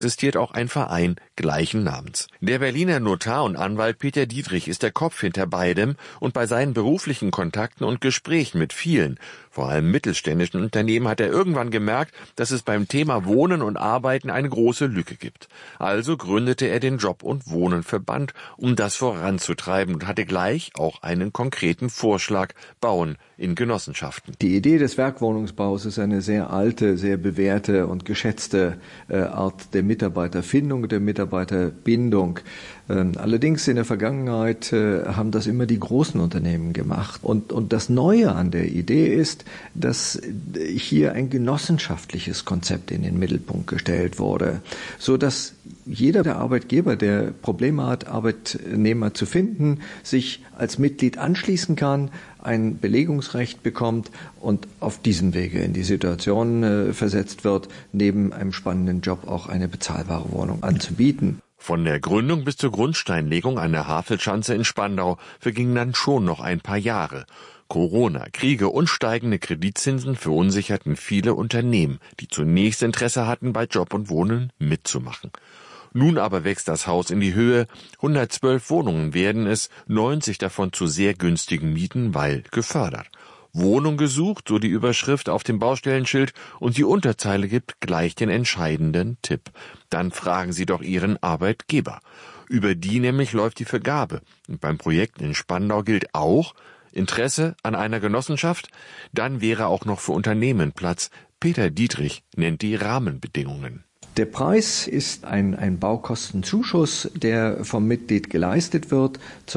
existiert auch ein Verein gleichen Namens. Der Berliner Notar und Anwalt Peter Dietrich ist der Kopf hinter beidem und bei seinen beruflichen Kontakten und Gesprächen mit vielen, vor allem mittelständischen Unternehmen, hat er irgendwann gemerkt, dass es beim Thema Wohnen und Arbeiten eine große Lücke gibt. Also gründete er den Job- und Wohnenverband, um das voranzutreiben und hatte gleich auch einen konkreten Vorschlag: Bauen in Genossenschaften. Die Idee des Werkwohnungsbaus ist eine sehr alte, sehr bewährte und geschätzte Art der Mitarbeiterfindung, der Mitarbeiterbindung. Allerdings in der Vergangenheit haben das immer die großen Unternehmen gemacht. Und das Neue an der Idee ist, dass hier ein genossenschaftliches Konzept in den Mittelpunkt gestellt wurde, so dass jeder der Arbeitgeber, der Probleme hat, Arbeitnehmer zu finden, sich als Mitglied anschließen kann, ein Belegungsrecht bekommt und auf diesem Wege in die Situation versetzt wird, neben einem spannenden Job auch eine bezahlbare Wohnung anzubieten. Von der Gründung bis zur Grundsteinlegung an der Havelschanze in Spandau vergingen dann schon noch ein paar Jahre. Corona, Kriege und steigende Kreditzinsen verunsicherten viele Unternehmen, die zunächst Interesse hatten, bei Job und Wohnen mitzumachen. Nun aber wächst das Haus in die Höhe. 112 Wohnungen werden es, 90 davon zu sehr günstigen Mieten, weil gefördert. Wohnung gesucht, so die Überschrift auf dem Baustellenschild, und die Unterzeile gibt gleich den entscheidenden Tipp. Dann fragen Sie doch Ihren Arbeitgeber. Über die nämlich läuft die Vergabe. Und beim Projekt in Spandau gilt auch: Interesse an einer Genossenschaft? Dann wäre auch noch für Unternehmen Platz. Peter Dietrich nennt die Rahmenbedingungen. Der Preis ist ein Baukostenzuschuss, der vom Mitglied geleistet wird, ca.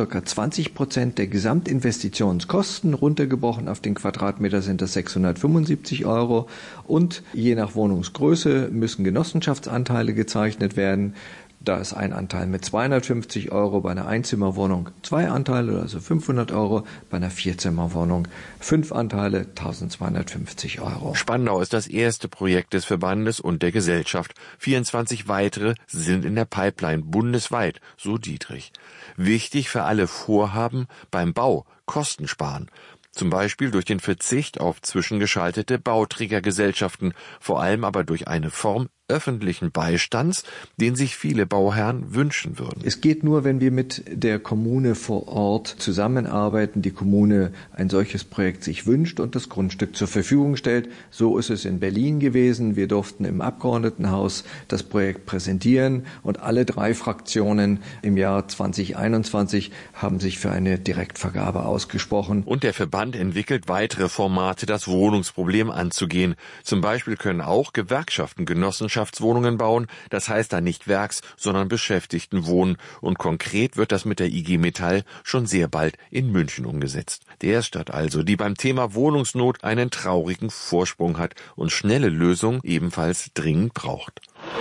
20% der Gesamtinvestitionskosten, runtergebrochen auf den Quadratmeter sind das 675 €, und je nach Wohnungsgröße müssen Genossenschaftsanteile gezeichnet werden. Da ist ein Anteil mit 250 €, bei einer Einzimmerwohnung 2 Anteile, also 500 €, bei einer Vierzimmerwohnung 5 Anteile, 1250 €. Spandau ist das erste Projekt des Verbandes und der Gesellschaft. 24 weitere sind in der Pipeline bundesweit, so Dietrich. Wichtig für alle Vorhaben: beim Bau Kosten sparen. Zum Beispiel durch den Verzicht auf zwischengeschaltete Bauträgergesellschaften, vor allem aber durch eine Form öffentlichen Beistands, den sich viele Bauherren wünschen würden. Es geht nur, wenn wir mit der Kommune vor Ort zusammenarbeiten, die Kommune ein solches Projekt sich wünscht und das Grundstück zur Verfügung stellt. So ist es in Berlin gewesen. Wir durften im Abgeordnetenhaus das Projekt präsentieren und alle 3 Fraktionen im Jahr 2021 haben sich für eine Direktvergabe ausgesprochen. Und der Verband entwickelt weitere Formate, das Wohnungsproblem anzugehen. Zum Beispiel können auch Gewerkschaften Genossenschaftswohnungen bauen, das heißt dann nicht Werks-, sondern Beschäftigtenwohnen, und konkret wird das mit der IG Metall schon sehr bald in München umgesetzt. Der Stadt also, die beim Thema Wohnungsnot einen traurigen Vorsprung hat und schnelle Lösungen ebenfalls dringend braucht.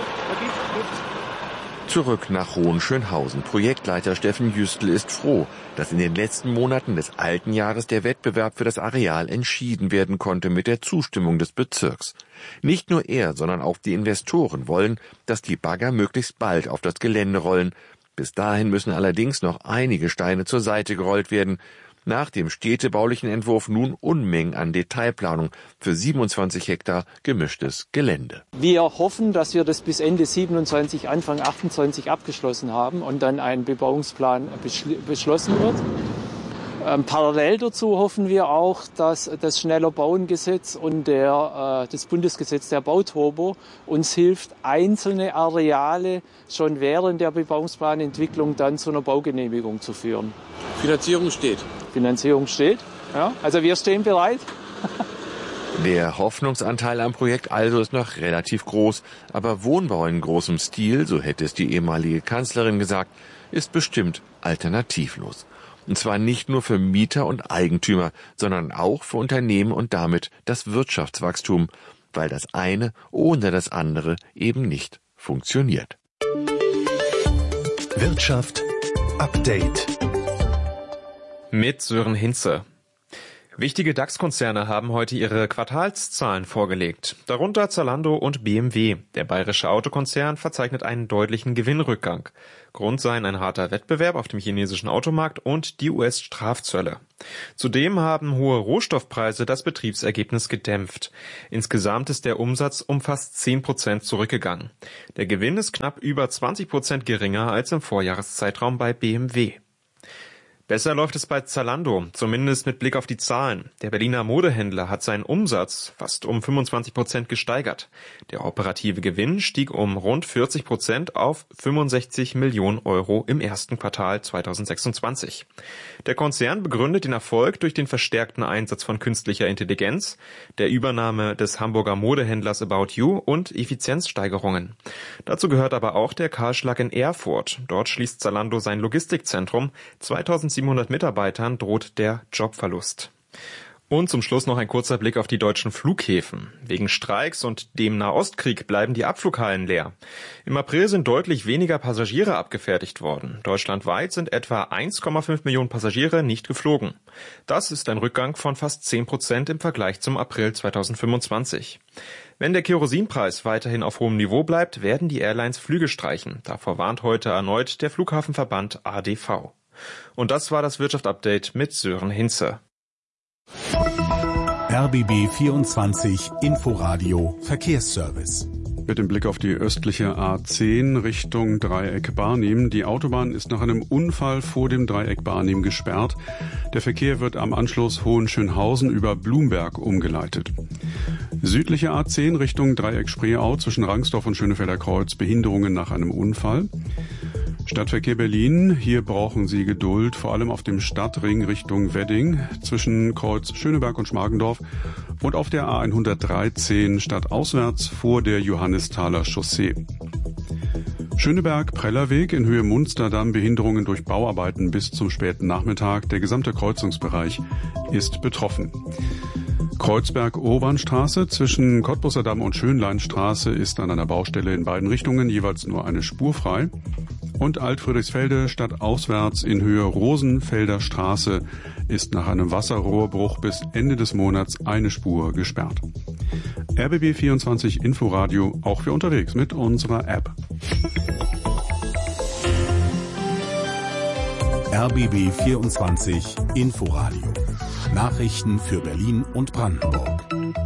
Zurück nach Hohenschönhausen. Projektleiter Steffen Jüstl ist froh, dass in den letzten Monaten des alten Jahres der Wettbewerb für das Areal entschieden werden konnte mit der Zustimmung des Bezirks. Nicht nur er, sondern auch die Investoren wollen, dass die Bagger möglichst bald auf das Gelände rollen. Bis dahin müssen allerdings noch einige Steine zur Seite gerollt werden. Nach dem städtebaulichen Entwurf nun Unmengen an Detailplanung für 27 Hektar gemischtes Gelände. Wir hoffen, dass wir das bis Ende 27, Anfang 28 abgeschlossen haben und dann ein Bebauungsplan beschlossen wird. Parallel dazu hoffen wir auch, dass das Schneller-Bauen-Gesetz und das Bundesgesetz der Bauturbo uns hilft, einzelne Areale schon während der Bebauungsplanentwicklung dann zu einer Baugenehmigung zu führen. Finanzierung steht. Finanzierung steht, ja. Also wir stehen bereit. Der Hoffnungsanteil am Projekt also ist noch relativ groß, aber Wohnbau in großem Stil, so hätte es die ehemalige Kanzlerin gesagt, ist bestimmt alternativlos. Und zwar nicht nur für Mieter und Eigentümer, sondern auch für Unternehmen und damit das Wirtschaftswachstum, weil das eine ohne das andere eben nicht funktioniert. Wirtschaft Update mit Sören Hinze. Wichtige DAX-Konzerne haben heute ihre Quartalszahlen vorgelegt, darunter Zalando und BMW. Der bayerische Autokonzern verzeichnet einen deutlichen Gewinnrückgang. Grund seien ein harter Wettbewerb auf dem chinesischen Automarkt und die US-Strafzölle. Zudem haben hohe Rohstoffpreise das Betriebsergebnis gedämpft. Insgesamt ist der Umsatz um fast 10% zurückgegangen. Der Gewinn ist knapp über 20% geringer als im Vorjahreszeitraum bei BMW. Besser läuft es bei Zalando, zumindest mit Blick auf die Zahlen. Der Berliner Modehändler hat seinen Umsatz fast um 25% gesteigert. Der operative Gewinn stieg um rund 40% auf 65 Millionen Euro im ersten Quartal 2026. Der Konzern begründet den Erfolg durch den verstärkten Einsatz von künstlicher Intelligenz, der Übernahme des Hamburger Modehändlers About You und Effizienzsteigerungen. Dazu gehört aber auch der Kahlschlag in Erfurt. Dort schließt Zalando sein Logistikzentrum. 2700 Mitarbeitern droht der Jobverlust. Und zum Schluss noch ein kurzer Blick auf die deutschen Flughäfen. Wegen Streiks und dem Nahostkrieg bleiben die Abflughallen leer. Im April sind deutlich weniger Passagiere abgefertigt worden. Deutschlandweit sind etwa 1,5 Millionen Passagiere nicht geflogen. Das ist ein Rückgang von fast 10% im Vergleich zum April 2025. Wenn der Kerosinpreis weiterhin auf hohem Niveau bleibt, werden die Airlines Flüge streichen. Davor warnt heute erneut der Flughafenverband ADV. Und das war das Wirtschaft-Update mit Sören Hinze. RBB 24 Inforadio Verkehrsservice. Mit dem Blick auf die östliche A10 Richtung Dreieck Barnim. Die Autobahn ist nach einem Unfall vor dem Dreieck Barnim gesperrt. Der Verkehr wird am Anschluss Hohenschönhausen über Blumberg umgeleitet. Südliche A10 Richtung Dreieck Spreeau zwischen Rangsdorf und Schönefelder Kreuz. Behinderungen nach einem Unfall. Stadtverkehr Berlin, hier brauchen Sie Geduld, vor allem auf dem Stadtring Richtung Wedding zwischen Kreuz Schöneberg und Schmargendorf und auf der A113 stadtauswärts vor der Johannisthaler Chaussee. Schöneberg-Prellerweg in Höhe Munsterdamm, Behinderungen durch Bauarbeiten bis zum späten Nachmittag. Der gesamte Kreuzungsbereich ist betroffen. Kreuzberg-Urbanstraße zwischen Cottbusser Damm und Schönleinstraße ist an einer Baustelle in beiden Richtungen jeweils nur eine Spur frei. Und Alt-Friedrichsfelde stadtauswärts in Höhe Rosenfelder Straße ist nach einem Wasserrohrbruch bis Ende des Monats eine Spur gesperrt. RBB 24 Inforadio, auch für unterwegs mit unserer App. RBB 24 Inforadio. Nachrichten für Berlin und Brandenburg.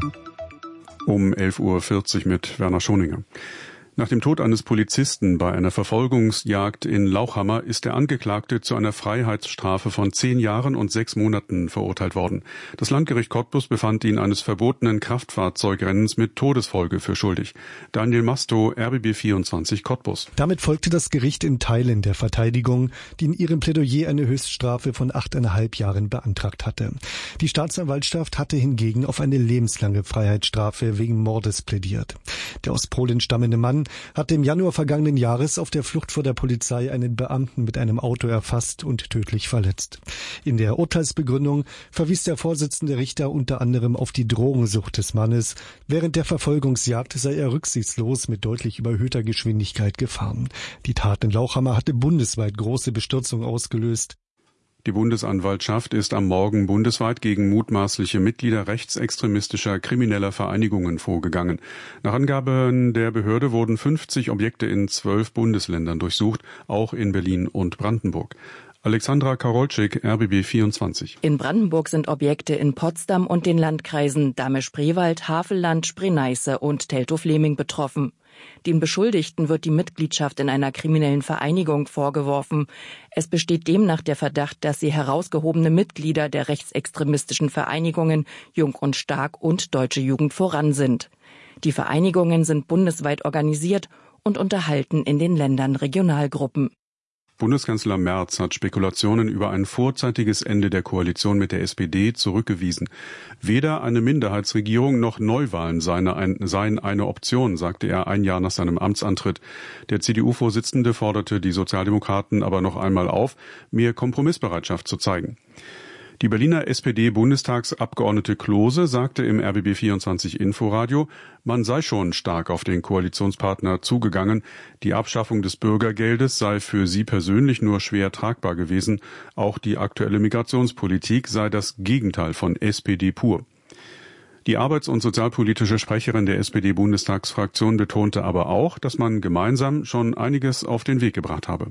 Um 11.40 Uhr mit Werner Schoninger. Nach dem Tod eines Polizisten bei einer Verfolgungsjagd in Lauchhammer ist der Angeklagte zu einer Freiheitsstrafe von 10 Jahren und 6 Monaten verurteilt worden. Das Landgericht Cottbus befand ihn eines verbotenen Kraftfahrzeugrennens mit Todesfolge für schuldig. Daniel Masto, RBB 24 Cottbus. Damit folgte das Gericht in Teilen der Verteidigung, die in ihrem Plädoyer eine Höchststrafe von 8,5 Jahren beantragt hatte. Die Staatsanwaltschaft hatte hingegen auf eine lebenslange Freiheitsstrafe wegen Mordes plädiert. Der aus Polen stammende Mann hatte im Januar vergangenen Jahres auf der Flucht vor der Polizei einen Beamten mit einem Auto erfasst und tödlich verletzt. In der Urteilsbegründung verwies der Vorsitzende Richter unter anderem auf die Drogensucht des Mannes. Während der Verfolgungsjagd sei er rücksichtslos mit deutlich überhöhter Geschwindigkeit gefahren. Die Tat in Lauchhammer hatte bundesweit große Bestürzung ausgelöst. Die Bundesanwaltschaft ist am Morgen bundesweit gegen mutmaßliche Mitglieder rechtsextremistischer krimineller Vereinigungen vorgegangen. Nach Angaben der Behörde wurden 50 Objekte in 12 Bundesländern durchsucht, auch in Berlin und Brandenburg. Alexandra Karolczyk, RBB 24. In Brandenburg sind Objekte in Potsdam und den Landkreisen Dahme-Spreewald, Havelland, Spree-Neiße und Teltow-Fleming betroffen. Den Beschuldigten wird die Mitgliedschaft in einer kriminellen Vereinigung vorgeworfen. Es besteht demnach der Verdacht, dass sie herausgehobene Mitglieder der rechtsextremistischen Vereinigungen Jung und Stark und Deutsche Jugend voran sind. Die Vereinigungen sind bundesweit organisiert und unterhalten in den Ländern Regionalgruppen. Bundeskanzler Merz hat Spekulationen über ein vorzeitiges Ende der Koalition mit der SPD zurückgewiesen. Weder eine Minderheitsregierung noch Neuwahlen seien eine Option, sagte er ein Jahr nach seinem Amtsantritt. Der CDU-Vorsitzende forderte die Sozialdemokraten aber noch einmal auf, mehr Kompromissbereitschaft zu zeigen. Die Berliner SPD-Bundestagsabgeordnete Klose sagte im RBB 24 Inforadio, man sei schon stark auf den Koalitionspartner zugegangen. Die Abschaffung des Bürgergeldes sei für sie persönlich nur schwer tragbar gewesen. Auch die aktuelle Migrationspolitik sei das Gegenteil von SPD pur. Die arbeits- und sozialpolitische Sprecherin der SPD-Bundestagsfraktion betonte aber auch, dass man gemeinsam schon einiges auf den Weg gebracht habe.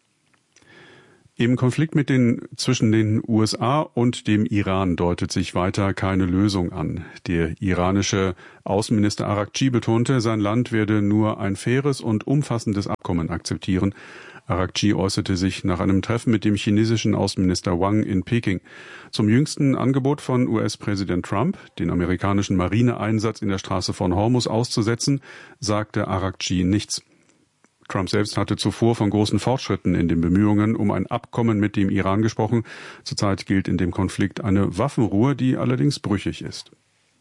Im Konflikt zwischen den USA und dem Iran deutet sich weiter keine Lösung an. Der iranische Außenminister Araghchi betonte, sein Land werde nur ein faires und umfassendes Abkommen akzeptieren. Araghchi äußerte sich nach einem Treffen mit dem chinesischen Außenminister Wang in Peking. Zum jüngsten Angebot von US-Präsident Trump, den amerikanischen Marineeinsatz in der Straße von Hormuz auszusetzen, sagte Araghchi nichts. Trump selbst hatte zuvor von großen Fortschritten in den Bemühungen um ein Abkommen mit dem Iran gesprochen. Zurzeit gilt in dem Konflikt eine Waffenruhe, die allerdings brüchig ist.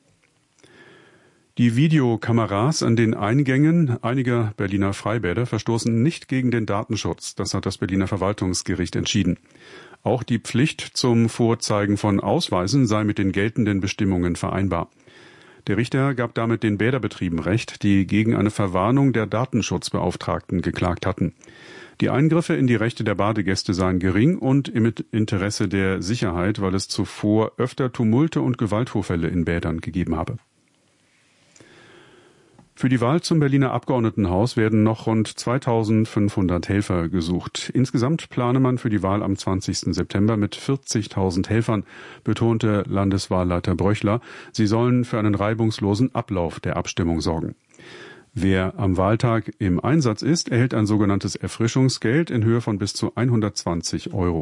Die Videokameras an den Eingängen einiger Berliner Freibäder verstoßen nicht gegen den Datenschutz. Das hat das Berliner Verwaltungsgericht entschieden. Auch die Pflicht zum Vorzeigen von Ausweisen sei mit den geltenden Bestimmungen vereinbar. Der Richter gab damit den Bäderbetrieben Recht, die gegen eine Verwarnung der Datenschutzbeauftragten geklagt hatten. Die Eingriffe in die Rechte der Badegäste seien gering und im Interesse der Sicherheit, weil es zuvor öfter Tumulte und Gewaltvorfälle in Bädern gegeben habe. Für die Wahl zum Berliner Abgeordnetenhaus werden noch rund 2500 Helfer gesucht. Insgesamt plane man für die Wahl am 20. September mit 40.000 Helfern, betonte Landeswahlleiter Bröchler. Sie sollen für einen reibungslosen Ablauf der Abstimmung sorgen. Wer am Wahltag im Einsatz ist, erhält ein sogenanntes Erfrischungsgeld in Höhe von bis zu 120 €.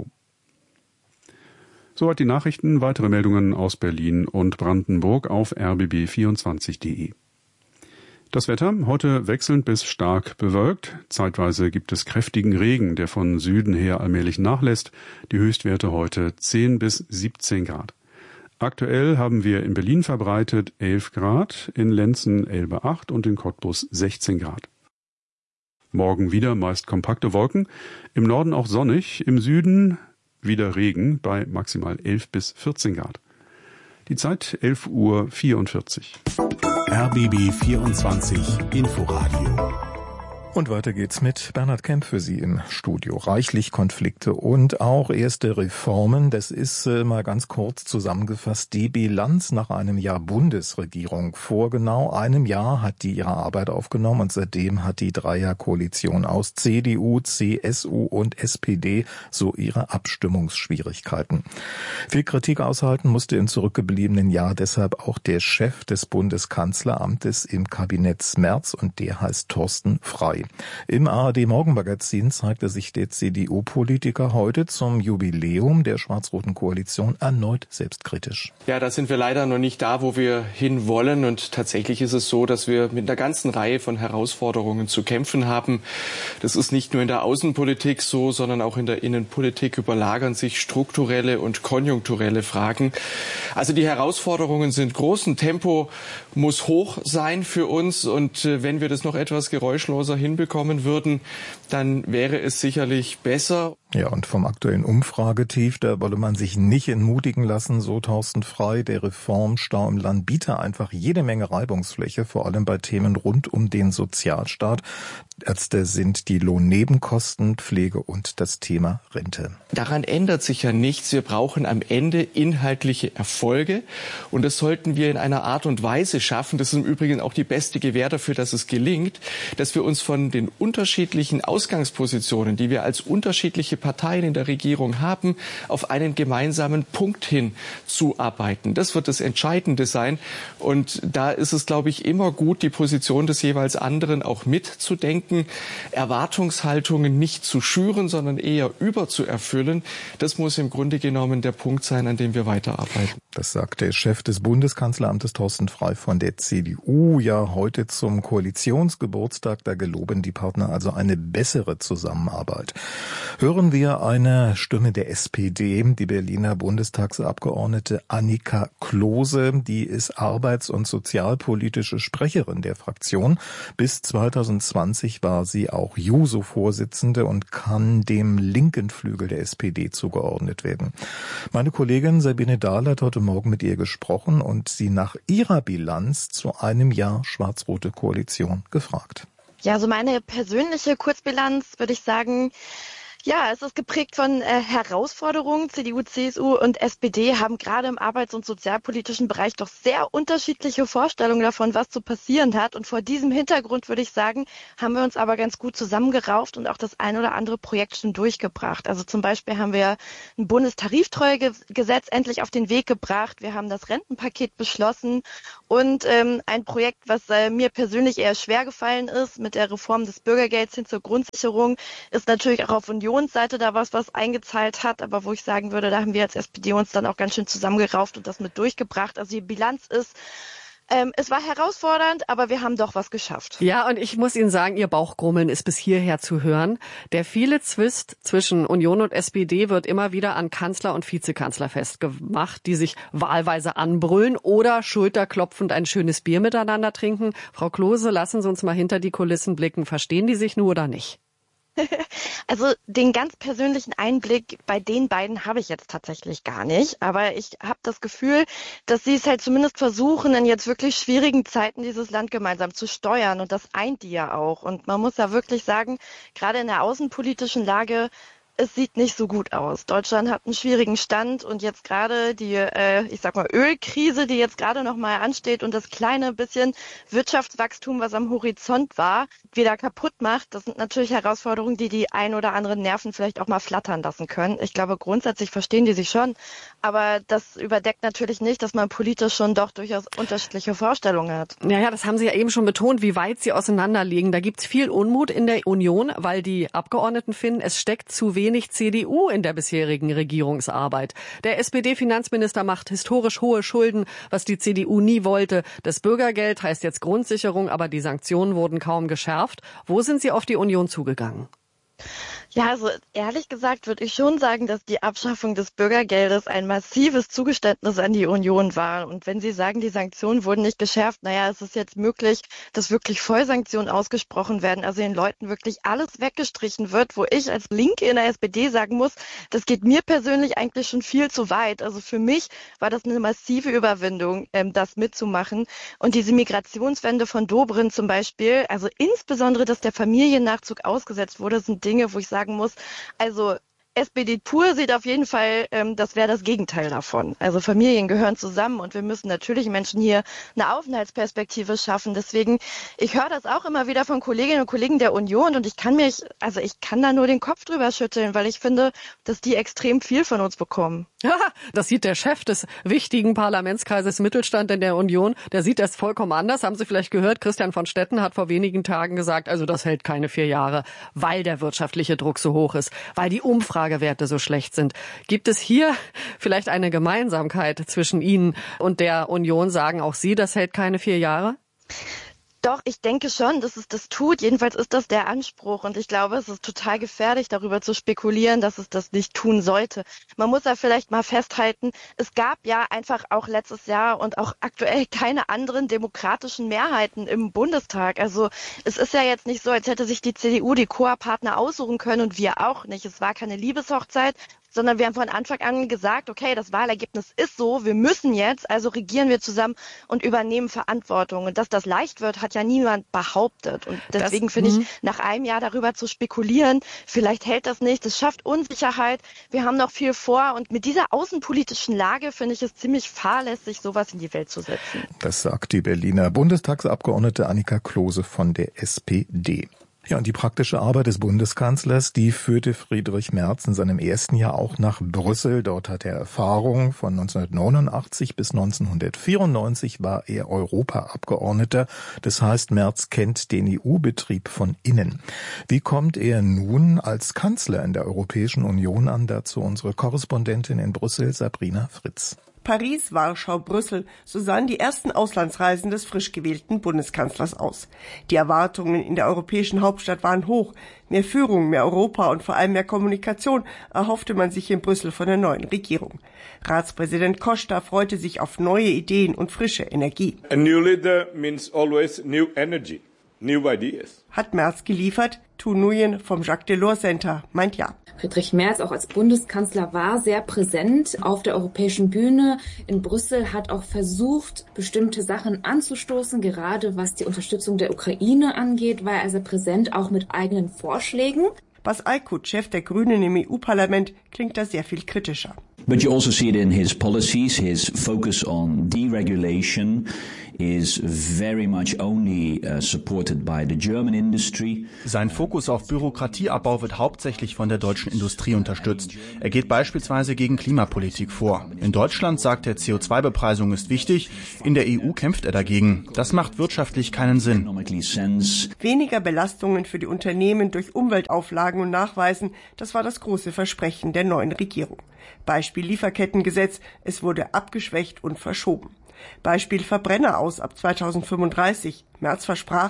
Soweit die Nachrichten. Weitere Meldungen aus Berlin und Brandenburg auf rbb24.de. Das Wetter heute wechselnd bis stark bewölkt. Zeitweise gibt es kräftigen Regen, der von Süden her allmählich nachlässt. Die Höchstwerte heute 10 bis 17 Grad. Aktuell haben wir in Berlin verbreitet 11 Grad, in Lenzen-Elbe 8 und in Cottbus 16 Grad. Morgen wieder meist kompakte Wolken, im Norden auch sonnig, im Süden wieder Regen bei maximal 11 bis 14 Grad. Die Zeit 11:44 Uhr. RBB 24 Inforadio. Und weiter geht's mit Bernhard Kemp für Sie im Studio. Reichlich Konflikte und auch erste Reformen. Das ist mal ganz kurz zusammengefasst die Bilanz nach einem Jahr Bundesregierung. Vor genau einem Jahr hat die ihre Arbeit aufgenommen und seitdem hat die Dreierkoalition aus CDU, CSU und SPD so ihre Abstimmungsschwierigkeiten. Viel Kritik aushalten musste im zurückgebliebenen Jahr deshalb auch der Chef des Bundeskanzleramtes im Kabinett Merz und der heißt Thorsten Frey. Im ARD-Morgenmagazin zeigte sich der CDU-Politiker heute zum Jubiläum der schwarz-roten Koalition erneut selbstkritisch. Ja, da sind wir leider noch nicht da, wo wir hinwollen. Und tatsächlich ist es so, dass wir mit einer ganzen Reihe von Herausforderungen zu kämpfen haben. Das ist nicht nur in der Außenpolitik so, sondern auch in der Innenpolitik überlagern sich strukturelle und konjunkturelle Fragen. Also die Herausforderungen sind groß. Ein Tempo muss hoch sein für uns. Und wenn wir das noch etwas geräuschloser hinbekommen würden, dann wäre es sicherlich besser. Ja, und vom aktuellen Umfragetief, da wolle man sich nicht entmutigen lassen, so Thorsten Frey. Der Reformstau im Land biete einfach jede Menge Reibungsfläche, vor allem bei Themen rund um den Sozialstaat. Ärzte sind die Lohnnebenkosten, Pflege und das Thema Rente. Daran ändert sich ja nichts. Wir brauchen am Ende inhaltliche Erfolge. Und das sollten wir in einer Art und Weise schaffen. Das ist im Übrigen auch die beste Gewähr dafür, dass es gelingt, dass wir uns von den unterschiedlichen Ausgangspositionen, die wir als unterschiedliche Parteien in der Regierung haben, auf einen gemeinsamen Punkt hin zuarbeiten. Das wird das Entscheidende sein. Und da ist es, glaube ich, immer gut, die Position des jeweils anderen auch mitzudenken, Erwartungshaltungen nicht zu schüren, sondern eher überzuerfüllen. Das muss im Grunde genommen der Punkt sein, an dem wir weiterarbeiten. Das sagt der Chef des Bundeskanzleramtes Thorsten Frey von der CDU ja heute zum Koalitionsgeburtstag. Da geloben die Partner also eine bessere Zusammenarbeit. Hören wir eine Stimme der SPD, die Berliner Bundestagsabgeordnete Annika Klose. Die ist arbeits- und sozialpolitische Sprecherin der Fraktion. Bis 2020 war sie auch JUSO-Vorsitzende und kann dem linken Flügel der SPD zugeordnet werden. Meine Kollegin Sabine Dahl hat heute Morgen mit ihr gesprochen und sie nach ihrer Bilanz zu einem Jahr schwarz-rote Koalition gefragt. Ja, also meine persönliche Kurzbilanz würde ich sagen, ja, es ist geprägt von Herausforderungen. CDU, CSU und SPD haben gerade im arbeits- und sozialpolitischen Bereich doch sehr unterschiedliche Vorstellungen davon, was zu passieren hat. Und vor diesem Hintergrund würde ich sagen, haben wir uns aber ganz gut zusammengerauft und auch das ein oder andere Projekt schon durchgebracht. Also zum Beispiel haben wir ein Bundestariftreuegesetz endlich auf den Weg gebracht. Wir haben das Rentenpaket beschlossen und ein Projekt, was mir persönlich eher schwer gefallen ist, mit der Reform des Bürgergelds hin zur Grundsicherung, ist natürlich auch auf Unionsseite da was eingezahlt hat, aber wo ich sagen würde, da haben wir als SPD uns dann auch ganz schön zusammengerauft und das mit durchgebracht. Also die Bilanz ist, es war herausfordernd, aber wir haben doch was geschafft. Ja, und ich muss Ihnen sagen, Ihr Bauchgrummeln ist bis hierher zu hören. Der viele Zwist zwischen Union und SPD wird immer wieder an Kanzler und Vizekanzler festgemacht, die sich wahlweise anbrüllen oder schulterklopfend ein schönes Bier miteinander trinken. Frau Klose, lassen Sie uns mal hinter die Kulissen blicken. Verstehen die sich nur oder nicht? Also den ganz persönlichen Einblick bei den beiden habe ich jetzt tatsächlich gar nicht. Aber ich habe das Gefühl, dass sie es halt zumindest versuchen, in jetzt wirklich schwierigen Zeiten dieses Land gemeinsam zu steuern. Und das eint die ja auch. Und man muss ja wirklich sagen, gerade in der außenpolitischen Lage, es sieht nicht so gut aus. Deutschland hat einen schwierigen Stand und jetzt gerade die, Ölkrise, die jetzt gerade noch mal ansteht und das kleine bisschen Wirtschaftswachstum, was am Horizont war, wieder kaputt macht. Das sind natürlich Herausforderungen, die ein oder anderen Nerven vielleicht auch mal flattern lassen können. Ich glaube, grundsätzlich verstehen die sich schon, aber das überdeckt natürlich nicht, dass man politisch schon doch durchaus unterschiedliche Vorstellungen hat. Ja, das haben Sie ja eben schon betont, wie weit sie auseinander liegen. Da gibt's viel Unmut in der Union, weil die Abgeordneten finden, es steckt zu wenig CDU in der bisherigen Regierungsarbeit. Der SPD-Finanzminister macht historisch hohe Schulden, was die CDU nie wollte. Das Bürgergeld heißt jetzt Grundsicherung, aber die Sanktionen wurden kaum geschärft. Wo sind Sie auf die Union zugegangen? Ja, also ehrlich gesagt würde ich schon sagen, dass die Abschaffung des Bürgergeldes ein massives Zugeständnis an die Union war. Und wenn Sie sagen, die Sanktionen wurden nicht geschärft, es ist jetzt möglich, dass wirklich Vollsanktionen ausgesprochen werden, also den Leuten wirklich alles weggestrichen wird, wo ich als Linke in der SPD sagen muss, das geht mir persönlich eigentlich schon viel zu weit. Also für mich war das eine massive Überwindung, das mitzumachen. Und diese Migrationswende von Dobrindt zum Beispiel, also insbesondere, dass der Familiennachzug ausgesetzt wurde, sind Dinge, wo ich sagen muss, also SPD pur sieht auf jeden Fall, das wäre das Gegenteil davon. Also Familien gehören zusammen und wir müssen natürlich Menschen hier eine Aufenthaltsperspektive schaffen. Deswegen, ich höre das auch immer wieder von Kolleginnen und Kollegen der Union und ich kann da nur den Kopf drüber schütteln, weil ich finde, dass die extrem viel von uns bekommen. Ja, das sieht der Chef des wichtigen Parlamentskreises Mittelstand in der Union. Der sieht das vollkommen anders. Haben Sie vielleicht gehört, Christian von Stetten hat vor wenigen Tagen gesagt, also das hält keine 4 Jahre, weil der wirtschaftliche Druck so hoch ist, weil die Umfragewerte so schlecht sind. Gibt es hier vielleicht eine Gemeinsamkeit zwischen Ihnen und der Union? Sagen auch Sie, das hält keine 4 Jahre? Doch, ich denke schon, dass es das tut. Jedenfalls ist das der Anspruch. Und ich glaube, es ist total gefährlich, darüber zu spekulieren, dass es das nicht tun sollte. Man muss ja vielleicht mal festhalten, es gab ja einfach auch letztes Jahr und auch aktuell keine anderen demokratischen Mehrheiten im Bundestag. Also es ist ja jetzt nicht so, als hätte sich die CDU die Koalitionspartner aussuchen können und wir auch nicht. Es war keine Liebeshochzeit, sondern wir haben von Anfang an gesagt, okay, das Wahlergebnis ist so, wir müssen jetzt, also regieren wir zusammen und übernehmen Verantwortung. Und dass das leicht wird, hat ja niemand behauptet. Und deswegen finde ich, nach einem Jahr darüber zu spekulieren, vielleicht hält das nicht, das schafft Unsicherheit, wir haben noch viel vor. Und mit dieser außenpolitischen Lage finde ich es ziemlich fahrlässig, sowas in die Welt zu setzen. Das sagt die Berliner Bundestagsabgeordnete Annika Klose von der SPD. Ja, und die praktische Arbeit des Bundeskanzlers, die führte Friedrich Merz in seinem ersten Jahr auch nach Brüssel. Dort hat er Erfahrung. Von 1989 bis 1994 war er Europaabgeordneter. Das heißt, Merz kennt den EU-Betrieb von innen. Wie kommt er nun als Kanzler in der Europäischen Union an? Dazu unsere Korrespondentin in Brüssel, Sabrina Fritz. Paris, Warschau, Brüssel, so sahen die ersten Auslandsreisen des frisch gewählten Bundeskanzlers aus. Die Erwartungen in der europäischen Hauptstadt waren hoch. Mehr Führung, mehr Europa und vor allem mehr Kommunikation erhoffte man sich in Brüssel von der neuen Regierung. Ratspräsident Costa freute sich auf neue Ideen und frische Energie. A new leader means always new energy, new ideas. Hat Merz geliefert? Tu Nguyen vom Jacques Delors Center meint ja. Friedrich Merz auch als Bundeskanzler war sehr präsent auf der europäischen Bühne in Brüssel, hat auch versucht, bestimmte Sachen anzustoßen, gerade was die Unterstützung der Ukraine angeht, war er sehr präsent, auch mit eigenen Vorschlägen. Bas Eickhout, Chef der Grünen im EU-Parlament, klingt da sehr viel kritischer. But you also see it in his policies. His focus on deregulation is very much only supported by the German industry. Sein Fokus auf Bürokratieabbau wird hauptsächlich von der deutschen Industrie unterstützt. Er geht beispielsweise gegen Klimapolitik vor. In Deutschland sagt er, CO2-Bepreisung ist wichtig. In der EU kämpft er dagegen. Das macht wirtschaftlich keinen Sinn. Weniger Belastungen für die Unternehmen durch Umweltauflagen und Nachweisen, das war das große Versprechen der neuen Regierung. Beispiel Lieferkettengesetz, es wurde abgeschwächt und verschoben. Beispiel Verbrenner aus ab 2035. Merz versprach,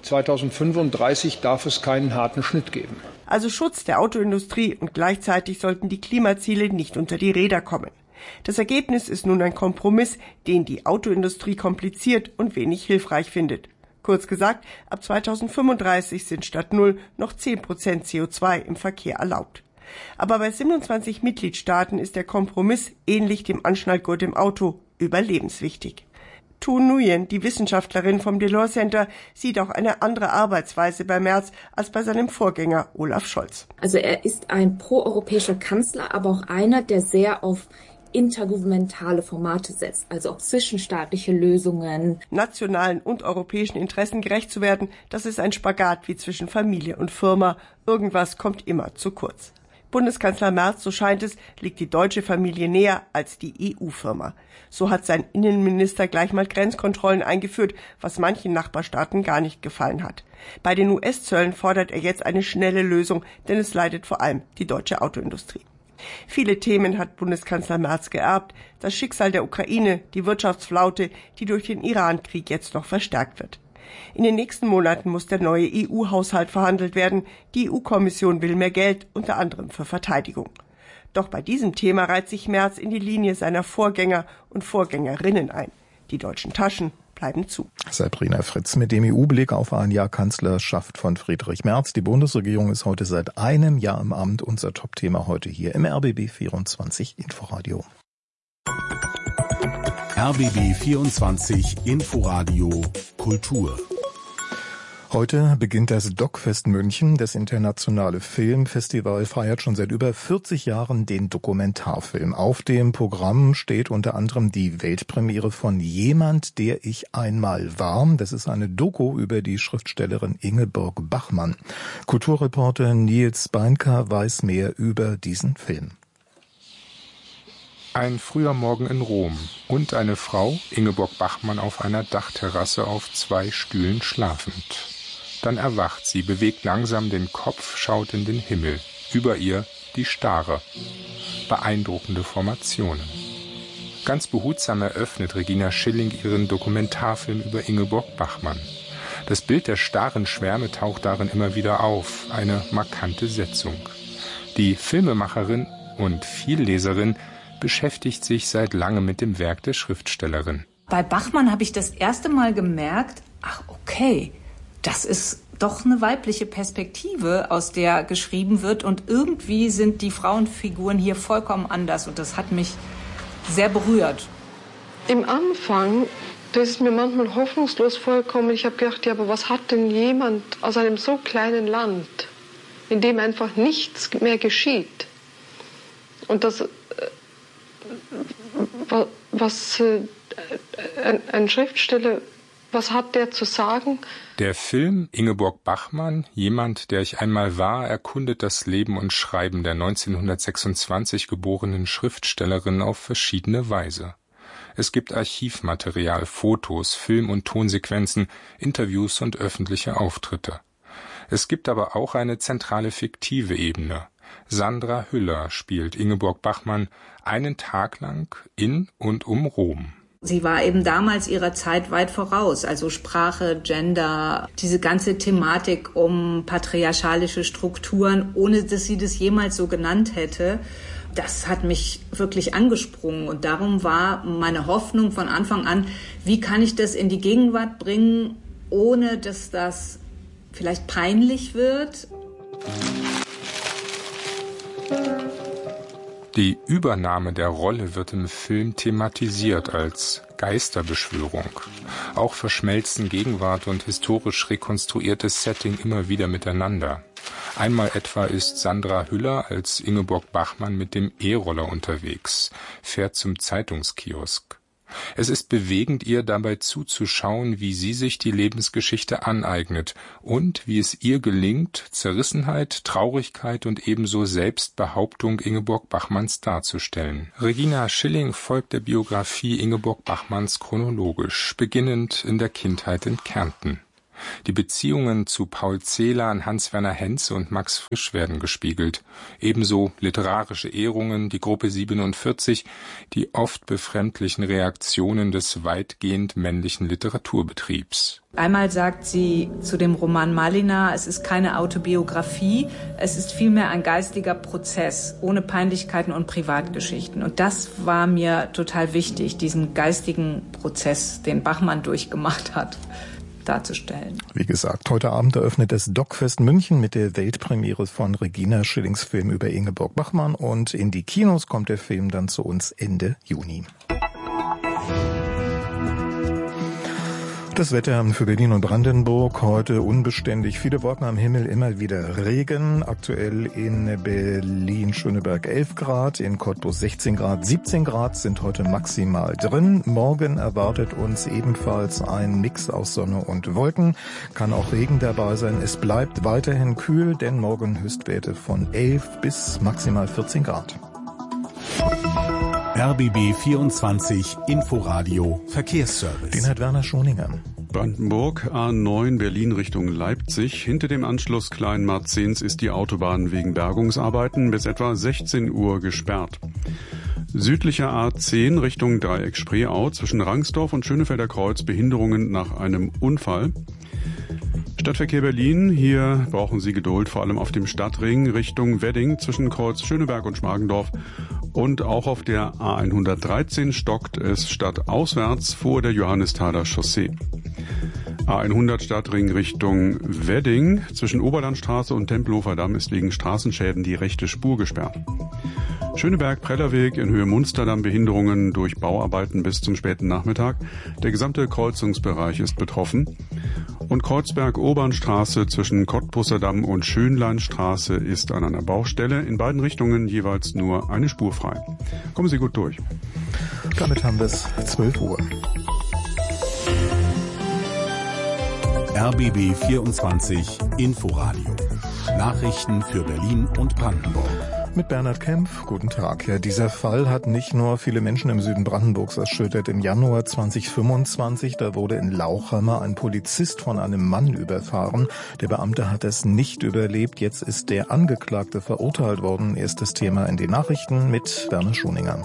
2035 darf es keinen harten Schnitt geben. Also Schutz der Autoindustrie und gleichzeitig sollten die Klimaziele nicht unter die Räder kommen. Das Ergebnis ist nun ein Kompromiss, den die Autoindustrie kompliziert und wenig hilfreich findet. Kurz gesagt, ab 2035 sind statt 0 noch 10% CO2 im Verkehr erlaubt. Aber bei 27 Mitgliedstaaten ist der Kompromiss, ähnlich dem Anschnallgurt im Auto, überlebenswichtig. Tu Nguyen, die Wissenschaftlerin vom Delors Center, sieht auch eine andere Arbeitsweise bei Merz als bei seinem Vorgänger Olaf Scholz. Also er ist ein proeuropäischer Kanzler, aber auch einer, der sehr auf intergouvernementale Formate setzt, also auch zwischenstaatliche Lösungen. Nationalen und europäischen Interessen gerecht zu werden, das ist ein Spagat wie zwischen Familie und Firma. Irgendwas kommt immer zu kurz. Bundeskanzler Merz, so scheint es, liegt die deutsche Familie näher als die EU-Firma. So hat sein Innenminister gleich mal Grenzkontrollen eingeführt, was manchen Nachbarstaaten gar nicht gefallen hat. Bei den US-Zöllen fordert er jetzt eine schnelle Lösung, denn es leidet vor allem die deutsche Autoindustrie. Viele Themen hat Bundeskanzler Merz geerbt. Das Schicksal der Ukraine, die Wirtschaftsflaute, die durch den Iran-Krieg jetzt noch verstärkt wird. In den nächsten Monaten muss der neue EU-Haushalt verhandelt werden. Die EU-Kommission will mehr Geld, unter anderem für Verteidigung. Doch bei diesem Thema reiht sich Merz in die Linie seiner Vorgänger und Vorgängerinnen ein. Die deutschen Taschen bleiben zu. Sabrina Fritz mit dem EU-Blick auf ein Jahr Kanzlerschaft von Friedrich Merz. Die Bundesregierung ist heute seit einem Jahr im Amt. Unser Top-Thema heute hier im RBB 24 Inforadio. RBB 24 Inforadio Kultur. Heute beginnt das DocFest München. Das internationale Filmfestival feiert schon seit über 40 Jahren den Dokumentarfilm. Auf dem Programm steht unter anderem die Weltpremiere von Jemand, der ich einmal war. Das ist eine Doku über die Schriftstellerin Ingeborg Bachmann. Kulturreporter Nils Beinker weiß mehr über diesen Film. Ein früher Morgen in Rom und eine Frau, Ingeborg Bachmann, auf einer Dachterrasse auf 2 Stühlen schlafend. Dann erwacht sie, bewegt langsam den Kopf, schaut in den Himmel. Über ihr die Stare. Beeindruckende Formationen. Ganz behutsam eröffnet Regina Schilling ihren Dokumentarfilm über Ingeborg Bachmann. Das Bild der starren Schwärme taucht darin immer wieder auf, eine markante Setzung. Die Filmemacherin und Vielleserin beschäftigt sich seit langem mit dem Werk der Schriftstellerin. Bei Bachmann habe ich das erste Mal gemerkt, ach okay, das ist doch eine weibliche Perspektive, aus der geschrieben wird und irgendwie sind die Frauenfiguren hier vollkommen anders und das hat mich sehr berührt. Im Anfang, das ist mir manchmal hoffnungslos vorgekommen. Ich habe gedacht, ja, aber was hat denn jemand aus einem so kleinen Land, in dem einfach nichts mehr geschieht? Und das ein Schriftsteller, was hat der zu sagen? Der Film Ingeborg Bachmann, Jemand, der ich einmal war, erkundet das Leben und Schreiben der 1926 geborenen Schriftstellerin auf verschiedene Weise. Es gibt Archivmaterial, Fotos, Film- und Tonsequenzen, Interviews und öffentliche Auftritte. Es gibt aber auch eine zentrale fiktive Ebene. Sandra Hüller spielt Ingeborg Bachmann einen Tag lang in und um Rom. Sie war eben damals ihrer Zeit weit voraus, also Sprache, Gender, diese ganze Thematik um patriarchalische Strukturen, ohne dass sie das jemals so genannt hätte. Das hat mich wirklich angesprungen und darum war meine Hoffnung von Anfang an, wie kann ich das in die Gegenwart bringen, ohne dass das vielleicht peinlich wird. Die Übernahme der Rolle wird im Film thematisiert als Geisterbeschwörung. Auch verschmelzen Gegenwart und historisch rekonstruiertes Setting immer wieder miteinander. Einmal etwa ist Sandra Hüller als Ingeborg Bachmann mit dem E-Roller unterwegs, fährt zum Zeitungskiosk. Es ist bewegend, ihr dabei zuzuschauen, wie sie sich die Lebensgeschichte aneignet und wie es ihr gelingt, Zerrissenheit, Traurigkeit und ebenso Selbstbehauptung Ingeborg Bachmanns darzustellen. Regina Schilling folgt der Biografie Ingeborg Bachmanns chronologisch, beginnend in der Kindheit in Kärnten. Die Beziehungen zu Paul Celan, Hans-Werner Henze und Max Frisch werden gespiegelt. Ebenso literarische Ehrungen, die Gruppe 47, die oft befremdlichen Reaktionen des weitgehend männlichen Literaturbetriebs. Einmal sagt sie zu dem Roman Malina, es ist keine Autobiografie, es ist vielmehr ein geistiger Prozess, ohne Peinlichkeiten und Privatgeschichten. Und das war mir total wichtig, diesen geistigen Prozess, den Bachmann durchgemacht hat, darzustellen. Wie gesagt, heute Abend eröffnet das DocFest München mit der Weltpremiere von Regina Schillings Film über Ingeborg Bachmann und in die Kinos kommt der Film dann zu uns Ende Juni. Das Wetter für Berlin und Brandenburg heute unbeständig. Viele Wolken am Himmel, immer wieder Regen. Aktuell in Berlin-Schöneberg 11 Grad, in Cottbus 16 Grad, 17 Grad sind heute maximal drin. Morgen erwartet uns ebenfalls ein Mix aus Sonne und Wolken. Kann auch Regen dabei sein. Es bleibt weiterhin kühl, denn morgen Höchstwerte von 11 bis maximal 14 Grad. RBB 24 Inforadio Verkehrsservice. Den hat Werner Schoninger. Brandenburg, A9 Berlin Richtung Leipzig. Hinter dem Anschluss Kleinmarzens ist die Autobahn wegen Bergungsarbeiten bis etwa 16 Uhr gesperrt. Südlicher A10 Richtung Dreieck Spreeau zwischen Rangsdorf und Schönefelder Kreuz Behinderungen nach einem Unfall. Stadtverkehr Berlin, hier brauchen Sie Geduld, vor allem auf dem Stadtring Richtung Wedding zwischen Kreuz Schöneberg und Schmargendorf. Und auch auf der A113 stockt es stadtauswärts vor der Johannisthaler Chaussee. A100 Stadtring Richtung Wedding. Zwischen Oberlandstraße und Tempelhofer Damm ist wegen Straßenschäden die rechte Spur gesperrt. Schöneberg-Prellerweg in Höhe Munsterdamm Behinderungen durch Bauarbeiten bis zum späten Nachmittag. Der gesamte Kreuzungsbereich ist betroffen. Und Kreuzberg-Obernstraße zwischen Cottbusser Damm und Schönleinstraße ist an einer Baustelle. In beiden Richtungen jeweils nur eine Spur frei. Kommen Sie gut durch. Damit haben wir es 12 Uhr. RBB 24 Inforadio. Nachrichten für Berlin und Brandenburg. Mit Bernhard Kempf, guten Tag. Ja, dieser Fall hat nicht nur viele Menschen im Süden Brandenburgs erschüttert. Im Januar 2025, da wurde in Lauchhammer ein Polizist von einem Mann überfahren. Der Beamte hat es nicht überlebt. Jetzt ist der Angeklagte verurteilt worden. Erstes Thema in den Nachrichten mit Werner Schoninger.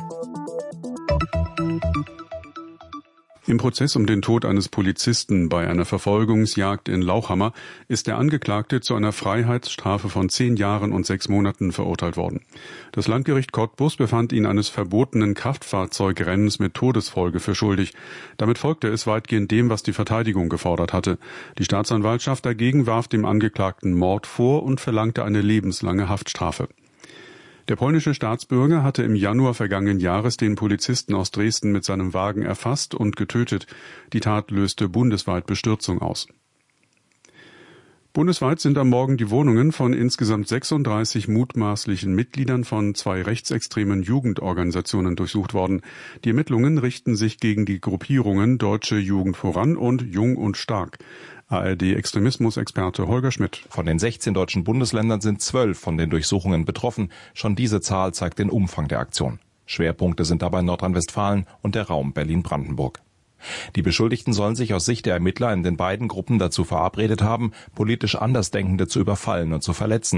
Im Prozess um den Tod eines Polizisten bei einer Verfolgungsjagd in Lauchhammer ist der Angeklagte zu einer Freiheitsstrafe von 10 Jahren und 6 Monaten verurteilt worden. Das Landgericht Cottbus befand ihn eines verbotenen Kraftfahrzeugrennens mit Todesfolge für schuldig. Damit folgte es weitgehend dem, was die Verteidigung gefordert hatte. Die Staatsanwaltschaft dagegen warf dem Angeklagten Mord vor und verlangte eine lebenslange Haftstrafe. Der polnische Staatsbürger hatte im Januar vergangenen Jahres den Polizisten aus Dresden mit seinem Wagen erfasst und getötet. Die Tat löste bundesweit Bestürzung aus. Bundesweit sind am Morgen die Wohnungen von insgesamt 36 mutmaßlichen Mitgliedern von 2 rechtsextremen Jugendorganisationen durchsucht worden. Die Ermittlungen richten sich gegen die Gruppierungen Deutsche Jugend voran und Jung und Stark. ARD-Extremismus-Experte Holger Schmidt. Von den 16 deutschen Bundesländern sind 12 von den Durchsuchungen betroffen. Schon diese Zahl zeigt den Umfang der Aktion. Schwerpunkte sind dabei Nordrhein-Westfalen und der Raum Berlin-Brandenburg. Die Beschuldigten sollen sich aus Sicht der Ermittler in den beiden Gruppen dazu verabredet haben, politisch Andersdenkende zu überfallen und zu verletzen.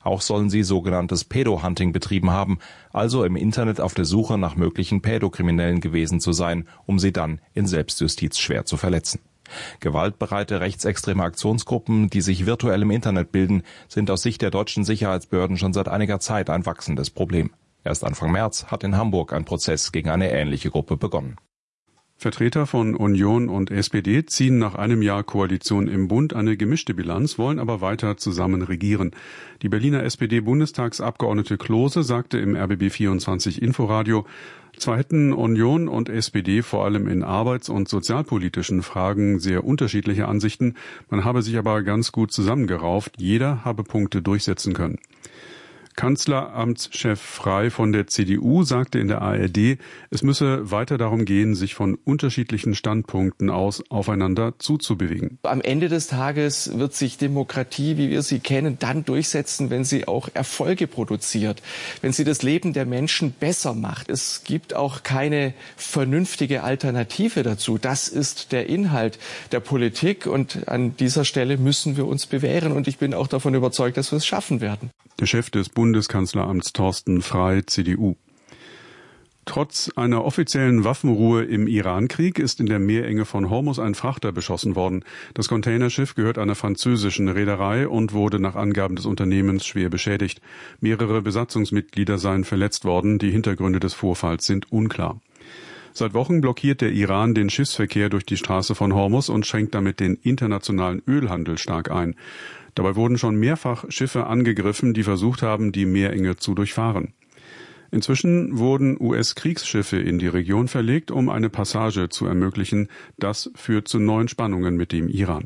Auch sollen sie sogenanntes Pädo-Hunting betrieben haben, also im Internet auf der Suche nach möglichen Pädokriminellen gewesen zu sein, um sie dann in Selbstjustiz schwer zu verletzen. Gewaltbereite rechtsextreme Aktionsgruppen, die sich virtuell im Internet bilden, sind aus Sicht der deutschen Sicherheitsbehörden schon seit einiger Zeit ein wachsendes Problem. Erst Anfang März hat in Hamburg ein Prozess gegen eine ähnliche Gruppe begonnen. Vertreter von Union und SPD ziehen nach einem Jahr Koalition im Bund eine gemischte Bilanz, wollen aber weiter zusammen regieren. Die Berliner SPD-Bundestagsabgeordnete Klose sagte im RBB24 Inforadio, zwar hätten Union und SPD vor allem in arbeits- und sozialpolitischen Fragen sehr unterschiedliche Ansichten, man habe sich aber ganz gut zusammengerauft, jeder habe Punkte durchsetzen können. Kanzleramtschef Frey von der CDU sagte in der ARD, es müsse weiter darum gehen, sich von unterschiedlichen Standpunkten aus aufeinander zuzubewegen. Am Ende des Tages wird sich Demokratie, wie wir sie kennen, dann durchsetzen, wenn sie auch Erfolge produziert, wenn sie das Leben der Menschen besser macht. Es gibt auch keine vernünftige Alternative dazu. Das ist der Inhalt der Politik und an dieser Stelle müssen wir uns bewähren und ich bin auch davon überzeugt, dass wir es schaffen werden. Der Chef des Bundeskanzleramts Thorsten Frey, CDU. Trotz einer offiziellen Waffenruhe im Iran-Krieg ist in der Meerenge von Hormuz ein Frachter beschossen worden. Das Containerschiff gehört einer französischen Reederei und wurde nach Angaben des Unternehmens schwer beschädigt. Mehrere Besatzungsmitglieder seien verletzt worden. Die Hintergründe des Vorfalls sind unklar. Seit Wochen blockiert der Iran den Schiffsverkehr durch die Straße von Hormuz und schränkt damit den internationalen Ölhandel stark ein. Dabei wurden schon mehrfach Schiffe angegriffen, die versucht haben, die Meerenge zu durchfahren. Inzwischen wurden US-Kriegsschiffe in die Region verlegt, um eine Passage zu ermöglichen. Das führt zu neuen Spannungen mit dem Iran.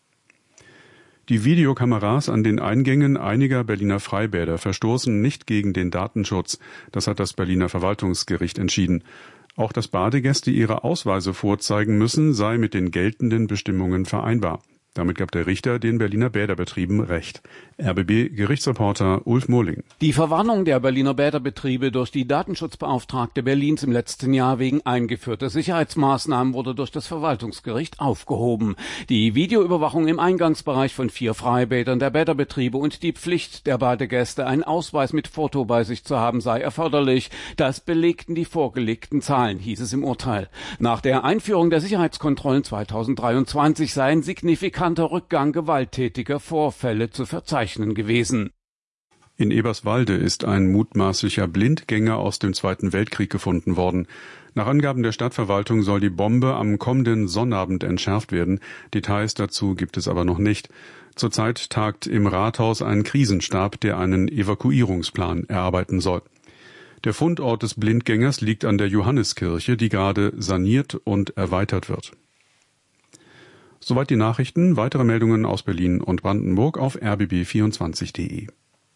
Die Videokameras an den Eingängen einiger Berliner Freibäder verstoßen nicht gegen den Datenschutz. Das hat das Berliner Verwaltungsgericht entschieden. Auch dass Badegäste ihre Ausweise vorzeigen müssen, sei mit den geltenden Bestimmungen vereinbar. Damit gab der Richter den Berliner Bäderbetrieben Recht. RBB-Gerichtsreporter Ulf Mohling. Die Verwarnung der Berliner Bäderbetriebe durch die Datenschutzbeauftragte Berlins im letzten Jahr wegen eingeführter Sicherheitsmaßnahmen wurde durch das Verwaltungsgericht aufgehoben. Die Videoüberwachung im Eingangsbereich von 4 Freibädern der Bäderbetriebe und die Pflicht der Badegäste, einen Ausweis mit Foto bei sich zu haben, sei erforderlich. Das belegten die vorgelegten Zahlen, hieß es im Urteil. Nach der Einführung der Sicherheitskontrollen 2023 seien signifikanter Rückgang gewalttätiger Vorfälle zu verzeichnen gewesen. In Eberswalde ist ein mutmaßlicher Blindgänger aus dem Zweiten Weltkrieg gefunden worden. Nach Angaben der Stadtverwaltung soll die Bombe am kommenden Sonnabend entschärft werden. Details dazu gibt es aber noch nicht. Zurzeit tagt im Rathaus ein Krisenstab, der einen Evakuierungsplan erarbeiten soll. Der Fundort des Blindgängers liegt an der Johanneskirche, die gerade saniert und erweitert wird. Soweit die Nachrichten. Weitere Meldungen aus Berlin und Brandenburg auf rbb24.de.